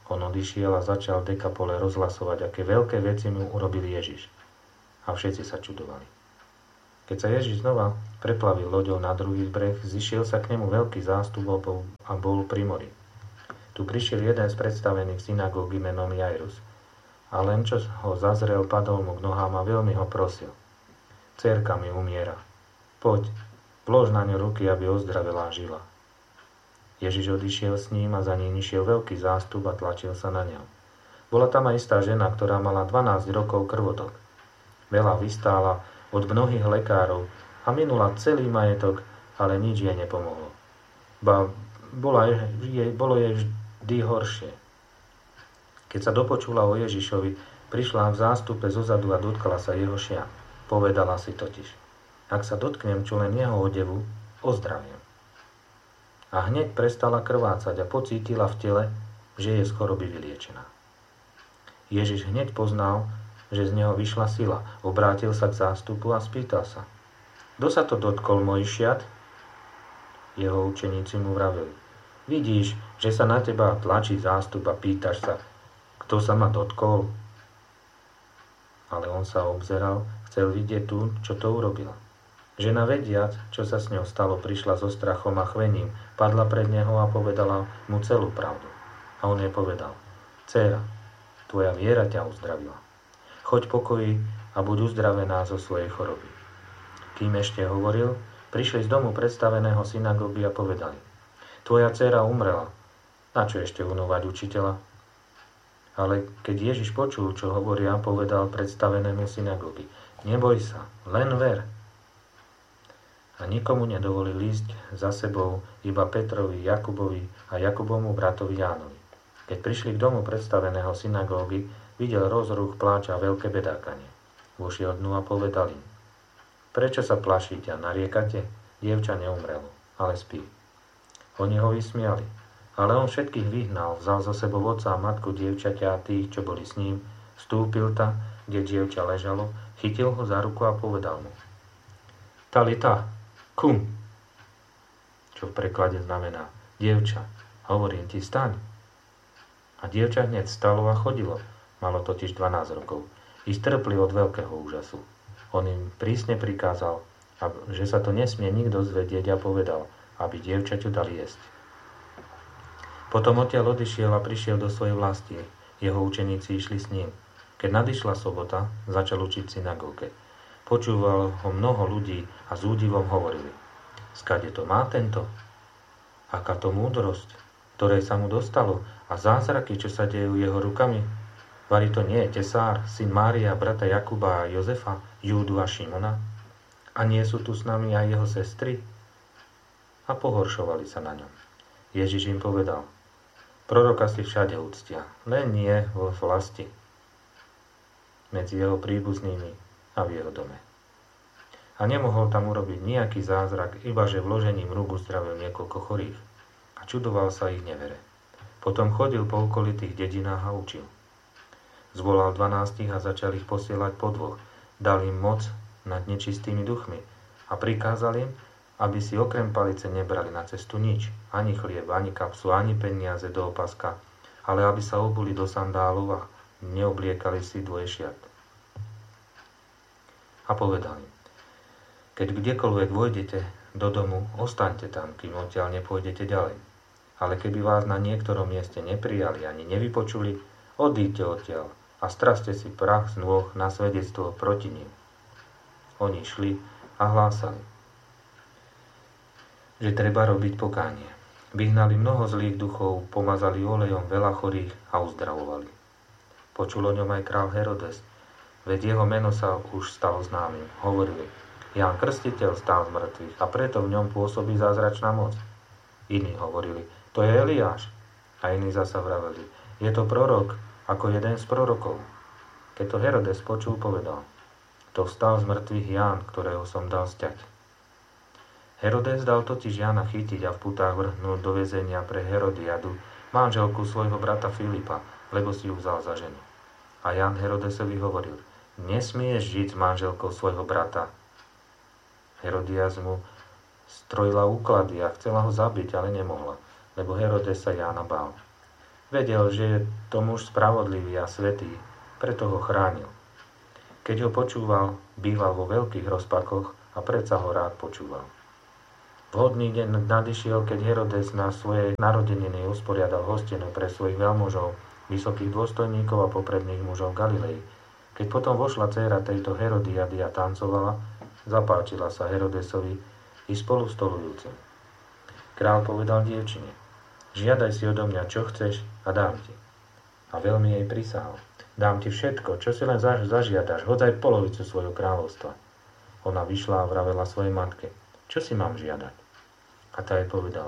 On odišiel a začal v Dekapole rozhlasovať, aké veľké veci mu urobil Ježiš. A všetci sa čudovali. Keď sa Ježiš znova preplavil loďou na druhý breh, zišiel sa k nemu veľký zástup a bol pri mori. Tu prišiel jeden z predstavených synagógy menom Jairus. A len čo ho zazrel, padol mu k nohám a veľmi ho prosil. Dcérka mi umiera. Poď, vlož na ňu ruky, aby ozdravela a žila. Ježiš odišiel s ním a za ním išiel veľký zástup a tlačil sa na ňo. Bola tam aj istá žena, ktorá mala dvanásť rokov krvotok. Veľa vystála od mnohých lekárov a minula celý majetok, ale nič jej nepomohlo. Ba bola jej, bolo jej vždy horšie. Keď sa dopočula o Ježišovi, prišla v zástupe zozadu a dotkla sa jeho šia. Povedala si totiž, ak sa dotknem čo len jeho odevu, ozdraviem. A hneď prestala krvácať a pocítila v tele, že je z choroby vyliečená. Ježiš hneď poznal, že z neho vyšla sila. Obrátil sa k zástupu a spýtal sa. Kto sa to dotkol, môj šiat? Jeho učeníci mu vraveli. Vidíš, že sa na teba tlačí zástup a pýtaš sa, kto sa ma dotkol? Ale on sa obzeral, chcel vidieť tú, čo to urobila. Žena vediac, čo sa s ňou stalo, prišla so strachom a chvením, padla pred neho a povedala mu celú pravdu. A on jej povedal, dcéra, tvoja viera ťa uzdravila. Choď pokoji a buď uzdravená zo svojej choroby. Kým ešte hovoril, prišli z domu predstaveného synagógy a povedali, tvoja dcéra umrela, na čo ešte unovať učiteľa? Ale keď Ježiš počul, čo hovoria, povedal predstavenému synagógy, neboj sa, len ver. A nikomu nedovolil ísť za sebou, iba Petrovi, Jakubovi a Jakubovmu bratovi Jánovi. Keď prišli k domu predstaveného synagógy, videl rozruch, pláč a veľké bedákanie. Vošiel dnu a povedal im, prečo sa plašíte a nariekate? Dievča neumrelo, ale spí. Oni ho vysmiali, ale on všetkých vyhnal, vzal zo sebou otca a matku dievčaťa a tých, čo boli s ním, vstúpil tam, kde dievča ležalo, chytil ho za ruku a povedal mu, Talita, kum, čo v preklade znamená, dievča, hovorím ti, staň. A dievča hneď stalo a chodilo. Malo totiž dvanásť rokov. I strpli od veľkého úžasu. On im prísne prikázal, že sa to nesmie nikto zvedieť a povedal, aby dievčaťu dali jesť. Potom odtiaľ odišiel a prišiel do svojej vlasti. Jeho učeníci išli s ním. Keď nadišla sobota, začal učiť v synagóge. Počúval ho mnoho ľudí a s údivom hovorili, skade to má tento? Aká to múdrosť, ktorej sa mu dostalo a zázraky, čo sa dejú jeho rukami? Vari to nie je tesár, syn Mária, brata Jakuba a Jozefa, Júdu a Šimona? A nie sú tu s nami aj jeho sestry? A pohoršovali sa na ňom. Ježiš im povedal, proroka si všade uctia, len nie vo vlasti, medzi jeho príbuznými a v jeho dome. A nemohol tam urobiť nejaký zázrak, iba že vložením rúk uzdravil niekoľko chorých. A čudoval sa ich nevere. Potom chodil po okolitých dedinách a učil. Zvolal dvanástich a začal ich posielať po dvoch. Dal im moc nad nečistými duchmi a prikázal im, aby si okrem palice nebrali na cestu nič, ani chlieb, ani kapsu, ani peniaze do opaska, ale aby sa obuli do sandálov a neobliekali si dvojšiat. A povedal im, keď kdekoľvek vojdete do domu, ostaňte tam, kým odtiaľ nepôjdete ďalej. Ale keby vás na niektorom mieste neprijali ani nevypočuli, odíďte odtiaľ a straste si prach z nôh na svedectvo proti ním. Oni šli a hlásali, že treba robiť pokánie. Vyhnali mnoho zlých duchov, pomazali olejom veľa chorých a uzdravovali. Počul o ňom aj král Herodes, veď jeho meno sa už stalo známym. Hovorili, Ján Krstiteľ stál z mŕtvych a preto v ňom pôsobí zázračná moc. Iní hovorili, to je Eliáš. A iní zasa vraveli, je to prorok, ako jeden z prorokov. Keď to Herodes počul, povedal, to vstal z mŕtvych Ján, ktorého som dal sťať. Herodes dal totiž Jána chytiť a v putách vrhnúť do väzenia pre Herodiadu, manželku svojho brata Filipa, lebo si ju vzal za ženu. A Ján Herodesovi hovoril, nesmieš žiť s manželkou svojho brata. Herodias mu strojila úklady a chcela ho zabiť, ale nemohla, lebo Herodes sa Jána bál. Vedel, že je to muž spravodlivý a svätý, preto ho chránil. Keď ho počúval, býval vo veľkých rozpakoch a predsa ho rád počúval. Vhodný deň nadišiel, keď Herodes na svojej narodeniny usporiadal hostinu pre svojich veľmužov, vysokých dôstojníkov a popredných mužov Galilei. Keď potom vošla dcéra tejto Herodiady a tancovala, zapáčila sa Herodesovi i spolu stolujúcim. Král povedal dievčine: žiadaj si odo mňa, čo chceš, a dám ti. A veľmi jej prisahal: dám ti všetko, čo si len zaž- zažiadaš, hoď aj polovicu svojho kráľovstva. Ona vyšla a vravela svojej matke: čo si mám žiadať? A tá jej povedala: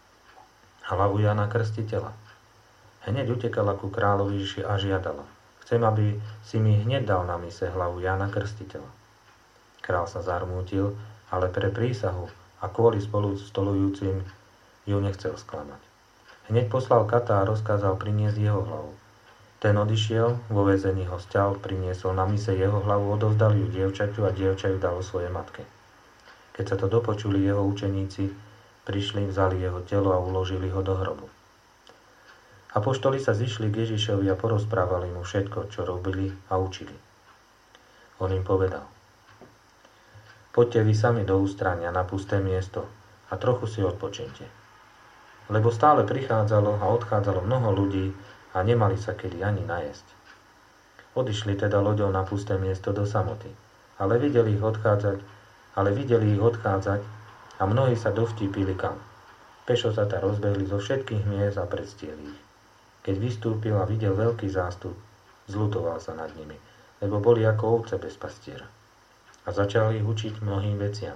hlavu Jána Krstiteľa. Hneď utekala ku kráľovi a žiadala: chcem, aby si mi hneď dal na mise hlavu Jána Krstiteľa. Král sa zarmútil, ale pre prísahu a kvôli spolu stolujúcim ju nechcel sklamať. Hneď poslal kata a rozkázal priniesť jeho hlavu. Ten odišiel, vo väzení ho sťal, priniesol na mise jeho hlavu, odovzdal ju dievčaťu a dievča ju dalo svojej matke. Keď sa to dopočuli jeho učeníci, prišli, vzali jeho telo a uložili ho do hrobu. Apoštoli sa zišli k Ježišovi a porozprávali mu všetko, čo robili a učili. On im povedal: poďte vy sami do ústrania na pusté miesto a trochu si odpočinte. Lebo stále prichádzalo a odchádzalo mnoho ľudí a nemali sa kedy ani najesť. Odišli teda loďou na pusté miesto do samoty, ale videli ich odchádzať, ale videli ich odchádzať a mnohí sa dovtípili kam. Pešo sa ta rozbehli zo všetkých miest a predstiehli ich. Keď vystúpil a videl veľký zástup, zľutoval sa nad nimi, lebo boli ako ovce bez pastiera. A začal ich učiť mnohým veciam.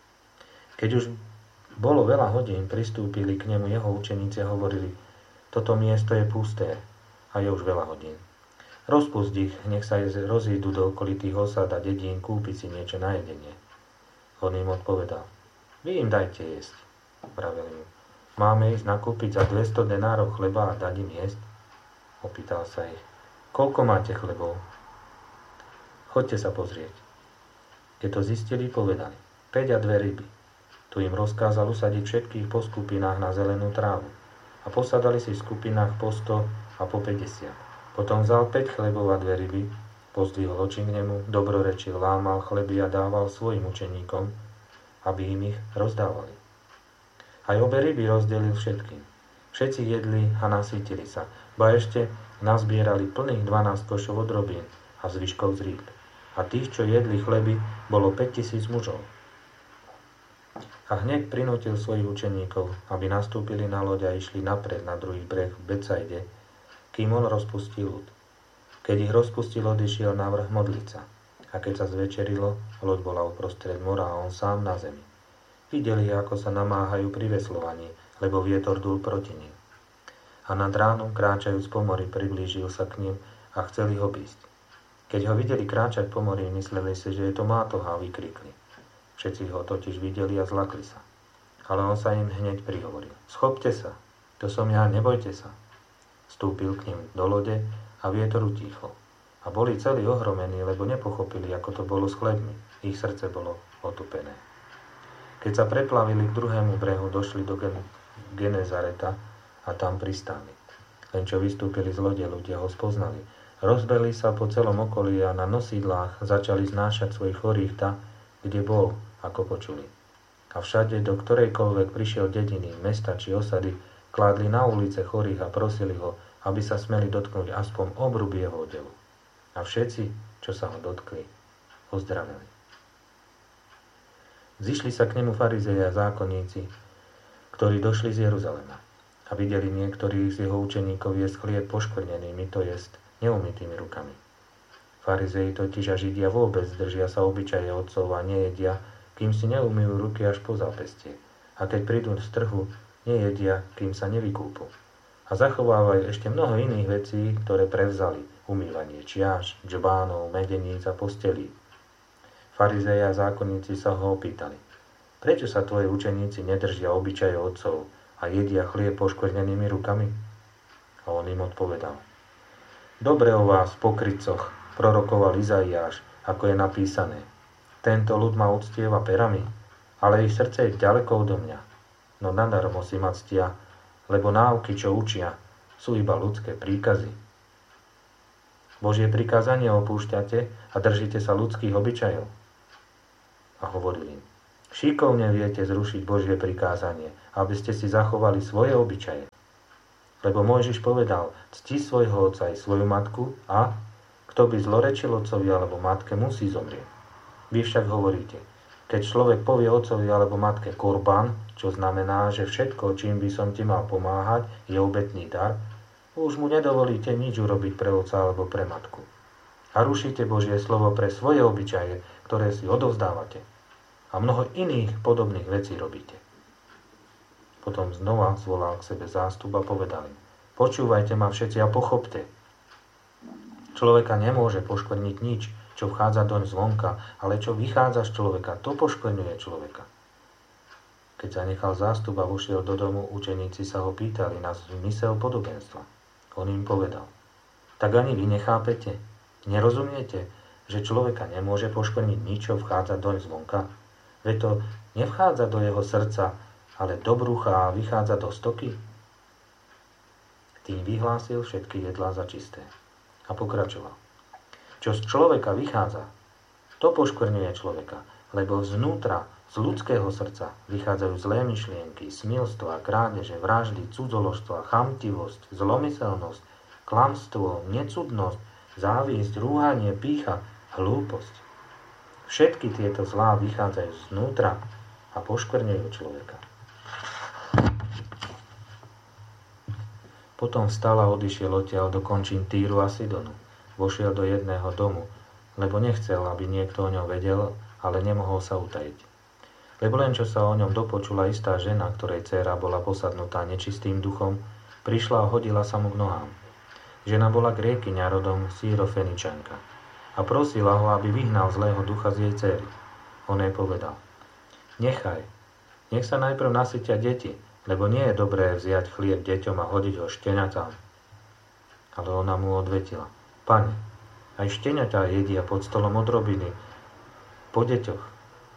Keď už bolo veľa hodín, pristúpili k nemu jeho učeníci a hovorili: toto miesto je pusté a je už veľa hodín. Rozpusť ich, nech sa rozídu do okolitých osad a dedín kúpiť si niečo na jedenie. On im odpovedal: vy im dajte jesť. Vravel im: máme ísť nakúpiť za dvesto denárov chleba a dať im jesť? Opýtal sa ich: koľko máte chlebov? Choďte sa pozrieť. Keď to zistili, povedali: päť a dve ryby. Tu im rozkázal usadiť všetkých po skupinách na zelenú trávu. A posadali si v skupinách po sto a po päťdesiat. Potom vzal päť chlebov a dve ryby, pozdvihol oči k nemu, dobrorečil, lámal chleby a dával svojim učeníkom, aby im ich rozdávali. Aj obe ryby rozdelil všetkým. Všetci jedli a nasýtili sa, ba ešte nazbierali plných dvanásť košov od robín a zvyškov z rýb. A tých, čo jedli chleby, bolo päťtisíc mužov. A hneď prinútil svojich učeníkov, aby nastúpili na loď a išli napred na druhý breh v Betsaide, kým on rozpustil ľud. Keď ich rozpustil, odišiel na vrch modliť sa. A keď sa zvečerilo, loď bola uprostred mora a on sám na zemi. Videli, ako sa namáhajú pri veslovaní, lebo vietor dúl proti nim. A nad ránom, kráčajúc po mori, priblížil sa k nim a chceli ho obísť. Keď ho videli kráčať po mori, mysleli si, že je to mátoha, a vykrikli. Všetci ho totiž videli a zlakli sa. Ale on sa im hneď prihovoril: schopte sa, to som ja, nebojte sa. Vstúpil k nim do lode a vietor utíchol. A boli celí ohromení, lebo nepochopili, ako to bolo s chlebmi. Ich srdce bolo otupené. Keď sa preplavili k druhému brehu, došli do Gen- Genezareta a tam pristáli. Len čo vystúpili z lode, ľudia ho spoznali. Rozbehli sa po celom okolí a na nosídlách začali znášať svojich chorých tam, kde bol, ako počuli. A všade, do ktorejkoľvek prišiel dediny, mesta či osady, kládli na ulice chorých a prosili ho, aby sa smeli dotknúť aspoň obrub jeho odelu. A všetci, čo sa ho dotkli, uzdravili. Zišli sa k nemu farizei a zákonníci, ktorí došli z Jeruzalema a videli niektorých z jeho učeníkov jesť chlieb poškvrnenými, to jest neumytými rukami. Farizei totiž a Židia vôbec držia sa obyčaje otcov a nejedia, kým si neumývajú ruky až po zápestie. A keď prídu z trhu, nejedia, kým sa nevykúpu. A zachovávajú ešte mnoho iných vecí, ktoré prevzali: umývanie čiaš, džbánov, medeníc a postelí. Farizei a zákonníci sa ho opýtali: prečo sa tvoji učeníci nedržia obyčaje otcov a jedia chlieb poškvrnenými rukami? A on im odpovedal: dobre o vás, pokrytcoch, prorokoval Izaiáš, ako je napísané: tento ľud ma uctieva perami, ale ich srdce je ďaleko odo mňa. No nadarmo si ma ctia, lebo náuky, čo učia, sú iba ľudské príkazy. Božie prikázanie opúšťate a držíte sa ľudských obyčajov. A hovorili im, šikovne viete zrušiť Božie prikázanie, aby ste si zachovali svoje obyčaje. Lebo Mojžiš povedal, cti svojho otca i svoju matku a kto by zlorečil otcovi alebo matke, musí zomrieť. Vy však hovoríte, keď človek povie otcovi alebo matke korban, čo znamená, že všetko, čím by som ti mal pomáhať, je obetný dar, už mu nedovolíte nič urobiť pre otca alebo pre matku. A rušíte Božie slovo pre svoje obyčaje, ktoré si odovzdávate. A mnoho iných podobných vecí robíte. Potom znova zvolal k sebe zástup a povedal im, počúvajte ma všetci a pochopte. Človeka nemôže poškvrniť nič, čo vchádza doň zvonka, ale čo vychádza z človeka, to poškvrňuje človeka. Keď zanechal zástup a vošiel do domu, učeníci sa ho pýtali na zmysel podobenstva. On im povedal, tak ani vy nechápete, nerozumiete, že človeka nemôže poškvrniť nič, čo vchádza doň zvonka. Veď to nevchádza do jeho srdca, ale do brucha a vychádza do stoky. Tým vyhlásil všetky jedlá za čisté. A pokračoval. Čo z človeka vychádza, to poškvrňuje človeka, lebo znútra, z ľudského srdca vychádzajú zlé myšlienky, smilstva, krádeže, vraždy, cudzoložstva, chamtivosť, zlomyselnosť, klamstvo, necudnosť, závisť, rúhanie, pýcha, hlúposť. Všetky tieto zlá vychádzajú znútra a poškvrňujú človeka. Potom vstal a odišiel odtiaľ do končín Týru a Sidonu. Vošiel do jedného domu, lebo nechcel, aby niekto o ňom vedel, ale nemohol sa utajiť. Lebo len čo sa o ňom dopočula istá žena, ktorej dcéra bola posadnutá nečistým duchom, prišla a hodila sa mu k nohám. Žena bola Grékyňa rodom Sýrofeničanka a prosila ho, aby vyhnal zlého ducha z jej dcéry. On jej povedal, nechaj, nech sa najprv nasytia deti, lebo nie je dobré vziať chlieb deťom a hodiť ho šteniatám. Ale ona mu odvetila, Pane, aj šteniatá jedia pod stolom od robiny, po deťoch.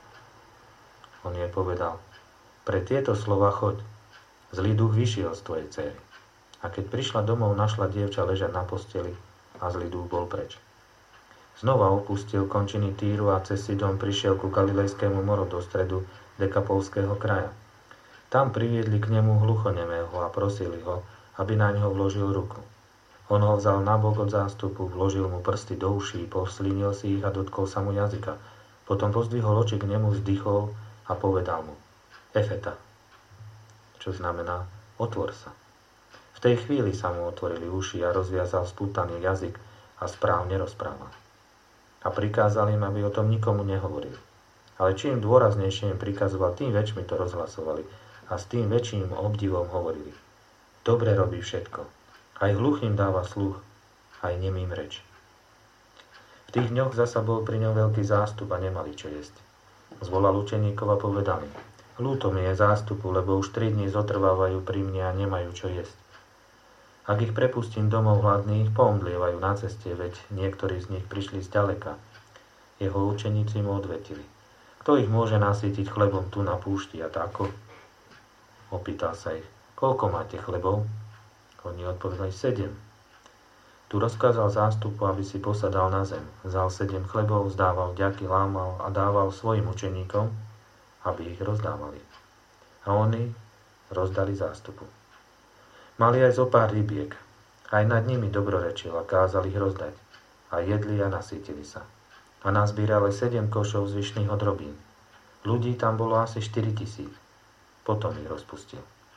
On jej povedal, pre tieto slova choď, zlý duch vyšiel z tvojej dcéry. A keď prišla domov, našla dievča ležať na posteli a zlý duch bol preč. Znova opustil končiny Týru a cez Sidon prišiel ku Galilejskému moru do stredu Dekapolského kraja. Tam priviedli k nemu hluchonemého a prosili ho, aby na ňo vložil ruku. On ho vzal nabok od zástupu, vložil mu prsty do uší, povslínil si ich a dotkol sa mu jazyka. Potom pozdvihol oči k nemu, vzdychol a povedal mu, Efeta, čo znamená otvor sa. V tej chvíli sa mu otvorili uši a rozviazal spútaný jazyk a správne rozprával. A prikázal im, aby o tom nikomu nehovorili. Ale čím dôraznejšie im prikazoval, tým väčšmi to rozhlasovali a s tým väčším obdivom hovorili. Dobre robí všetko. Aj hluchým dáva sluch, aj nemým reč. V tých dňoch zasa bol pri ňom veľký zástup a nemali čo jesť. Zvolal učeníkov a povedal im, ľúto mi je zástupu, lebo už tri dni zotrvávajú pri mne a nemajú čo jesť. Ak ich prepustím domov hladných, poomdlievajú na ceste, veď niektorí z nich prišli zďaleka. Jeho učeníci mu odvetili. Kto ich môže nasytiť chlebom tu na púšti a tako? Opýtal sa ich, koľko máte chlebov? Oni odpovedali, sedem. Tu rozkázal zástupu, aby si posadal na zem. Vzal sedem chlebov, vzdával vďaky, lámal a dával svojim učeníkom, aby ich rozdávali. A oni rozdali zástupu. Mali aj zo pár rybiek. Aj nad nimi dobrorečil a kázal ich rozdať. A jedli a nasýtili sa. A nazbírali sedem košov zvyšných odrobín. Ľudí tam bolo asi štyri tisíc. Potom ich rozpustil.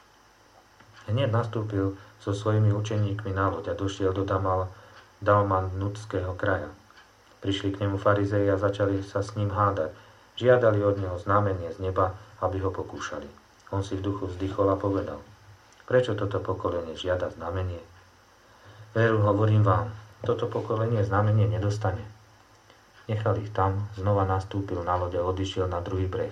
Hneď nastúpil so svojimi učeníkmi na loď a došiel do Damal, Dalmanutského kraja. Prišli k nemu farizei a začali sa s ním hádať. Žiadali od neho znamenie z neba, aby ho pokúšali. On si v duchu vzdychol a povedal, prečo toto pokolenie žiada znamenie? Veru, hovorím vám, toto pokolenie znamenie nedostane. Nechal ich tam, znova nastúpil na loď a odišiel na druhý breh.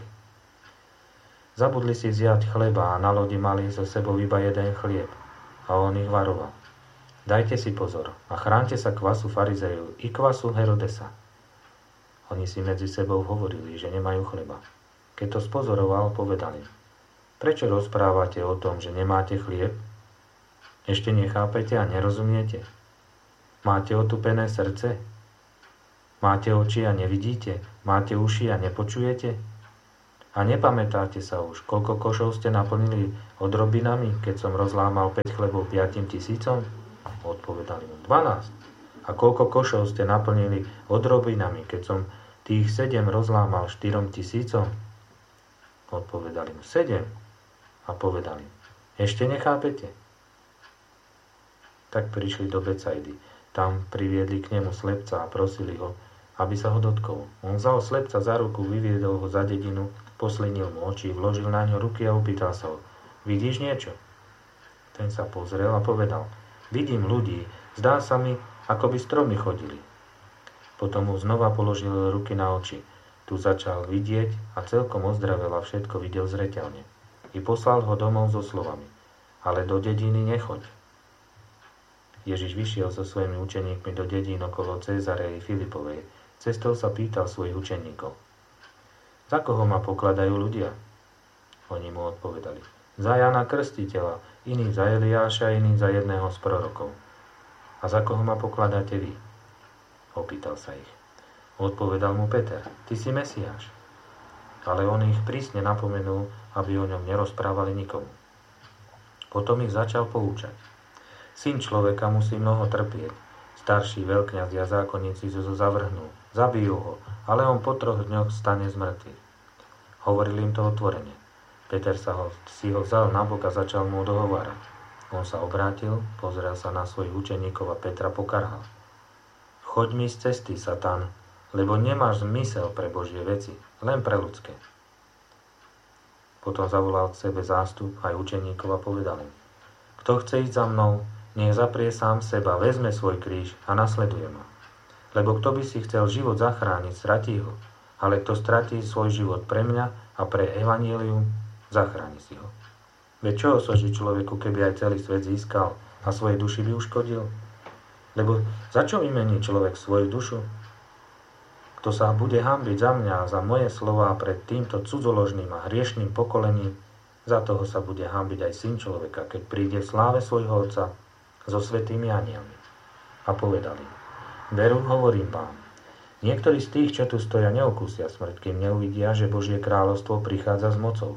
Zabudli si vziať chleba a na lodi mali so sebou iba jeden chlieb. A on ich varoval. Dajte si pozor a chránte sa kvasu farizejov i kvasu Herodesa. Oni si medzi sebou hovorili, že nemajú chleba. Keď to spozoroval, povedali, prečo rozprávate o tom, že nemáte chlieb? Ešte nechápete a nerozumiete? Máte otupené srdce? Máte oči a nevidíte? Máte uši a nepočujete? A nepamätáte sa už, koľko košov ste naplnili odrobinami, keď som rozlámal päť chlebov piatim tisícom? Odpovedali mu dvanásť. A koľko košov ste naplnili odrobinami, keď som tých sedem rozlámal štyrom tisícom? Odpovedali mu sedem. A povedali, ešte nechápete? Tak prišli do Becajdy. Tam priviedli k nemu slepca a prosili ho, aby sa ho dotkol. On vzal slepca za ruku, vyviedol ho za dedinu, poslinil mu oči, vložil na ňo ruky a opýtal sa ho, vidíš niečo? Ten sa pozrel a povedal, vidím ľudí, zdá sa mi, ako by stromy chodili. Potom mu znova položil ruky na oči. Tu začal vidieť a celkom ozdravel a všetko videl zreteľne. I poslal ho domov so slovami, ale do dediny nechoď. Ježiš vyšiel so svojimi učeníkmi do dedín okolo Cézarei Filipovej. Cestou sa pýtal svojich učeníkov. Za koho ma pokladajú ľudia? Oni mu odpovedali. Za Jána Krstiteľa, iní za Eliáša, iní za jedného z prorokov. A za koho ma pokladáte vy? Opýtal sa ich. Odpovedal mu Peter. Ty si Mesiáš. Ale on ich prísne napomenul, aby o ňom nerozprávali nikomu. Potom ich začal poučať. Syn človeka musí mnoho trpieť. Starší veľkňaz a zákonníci zo zavrhnú. Zabijú ho, ale on po troch dňoch stane z mŕtvych. Hovoril im to otvorene. Peter sa ho, si ho vzal na bok a začal mu dohovárať. On sa obrátil, pozrel sa na svojich učeníkov a Petra pokarhal. Choď mi z cesty, Satan, lebo nemáš zmysel pre Božie veci, len pre ľudské. Potom zavolal k sebe zástup aj učeníkov a povedal im. Kto chce ísť za mnou, nech zaprie sám seba, vezme svoj kríž a nasleduje ma. Lebo kto by si chcel život zachrániť, stratí ho. Ale kto stratí svoj život pre mňa a pre evanjelium, zachráni si ho. Veď čo osoží človeku, keby aj celý svet získal a svojej duši by uškodil? Lebo za čo vymení človek svoju dušu? Kto sa bude hanbiť za mňa a za moje slová pred týmto cudzoložným a hriešným pokolením, za toho sa bude hanbiť aj syn človeka, keď príde v sláve svojho Otca so svätými anjelmi. A povedali, veru, hovorím vám, niektorí z tých, čo tu stoja, neokúsia smrť, kým neuvidia, že Božie kráľovstvo prichádza s mocou.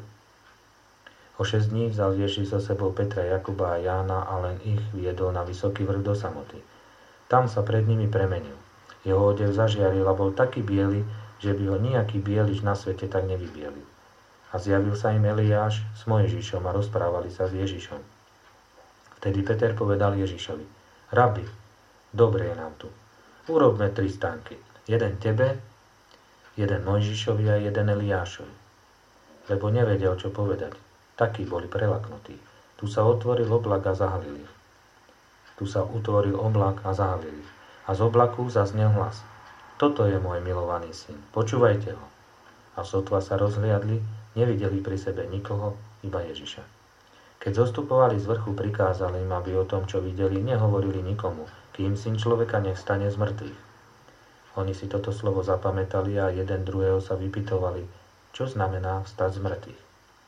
O šesť dní vzal Ježiš so sebou Petra, Jakuba a Jána a len ich viedol na vysoký vrch do samoty. Tam sa pred nimi premenil. Jeho odev zažiaril a bol taký biely, že by ho nejaký bielič na svete tak nevybielil. A zjavil sa im Eliáš s Mojžišom a rozprávali sa s Ježišom. Vtedy Peter povedal Ježišovi, Rabi, dobre je nám tu. Urobme tri stánky. Jeden tebe, jeden Mojžišovi a jeden Eliášovi. Lebo nevedel, čo povedať. Takí boli prelaknutí. Tu sa otvoril oblak a zahalil ich. Tu sa utvoril oblak a zahalil ich. A z oblaku zaznel hlas. Toto je môj milovaný syn. Počúvajte ho. A sotva sa rozhliadli, nevideli pri sebe nikoho, iba Ježiša. Keď zostupovali z vrchu, prikázali im, aby o tom, čo videli, nehovorili nikomu, kým syn človeka nech stane z mŕtvych. Oni si toto slovo zapamätali a jeden druhého sa vypytovali, čo znamená vstať z mŕtvych.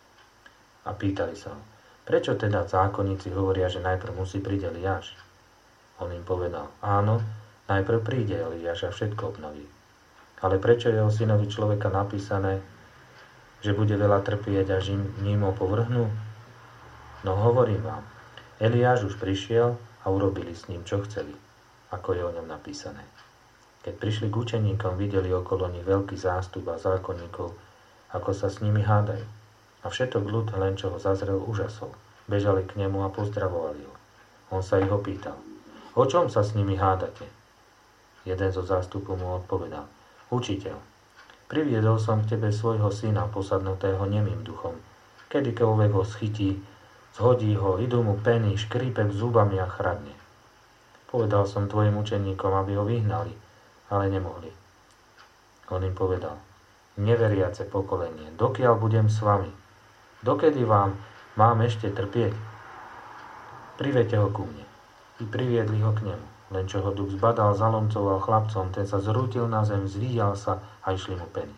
A pýtali sa ho, prečo teda zákonníci hovoria, že najprv musí prísť Eliáš? On im povedal, áno, najprv príde Eliáš a všetko obnoví. Ale prečo je o synovi človeka napísané, že bude veľa trpieť, až im ním ho povrhnú? No hovorím vám, Eliáš už prišiel a urobili s ním, čo chceli, ako je o ňom napísané. Keď prišli k učeníkom, videli okolo nich veľký zástup a zákonníkov, ako sa s nimi hádajú. A všetok ľud, len čo ho zazrel, úžasol. Bežali k nemu a pozdravovali ho. On sa ich opýtal, o čom sa s nimi hádate? Jeden zo zástupu mu odpovedal, učiteľ, priviedol som k tebe svojho syna, posadnutého nemým duchom. Kedykoľvek ho schytí, zhodí ho, idú mu peny, škrípe zubami a chradne. Povedal som tvojim učeníkom, aby ho vyhnali, ale nemohli. On im povedal, neveriace pokolenie, dokiaľ budem s vami, dokedy vám mám ešte trpieť? Privedte ho ku mne. I priviedli ho k nemu. Len čo ho duch zbadal, zalomcoval chlapcom, ten sa zrútil na zem, zvíjal sa a išli mu peny.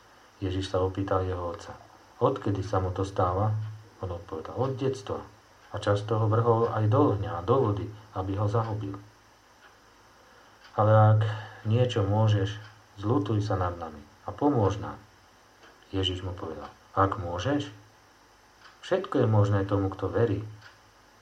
Ježiš sa opýtal jeho otca, odkedy sa mu to stáva? On odpovedal, od detstva. A a často ho vrhol aj do ohňa a do vody, aby ho zahubil. Ale ak niečo môžeš, zľutuj sa nad nami a pomôž nám. Ježiš mu povedal, ak môžeš? Všetko je možné tomu, kto verí.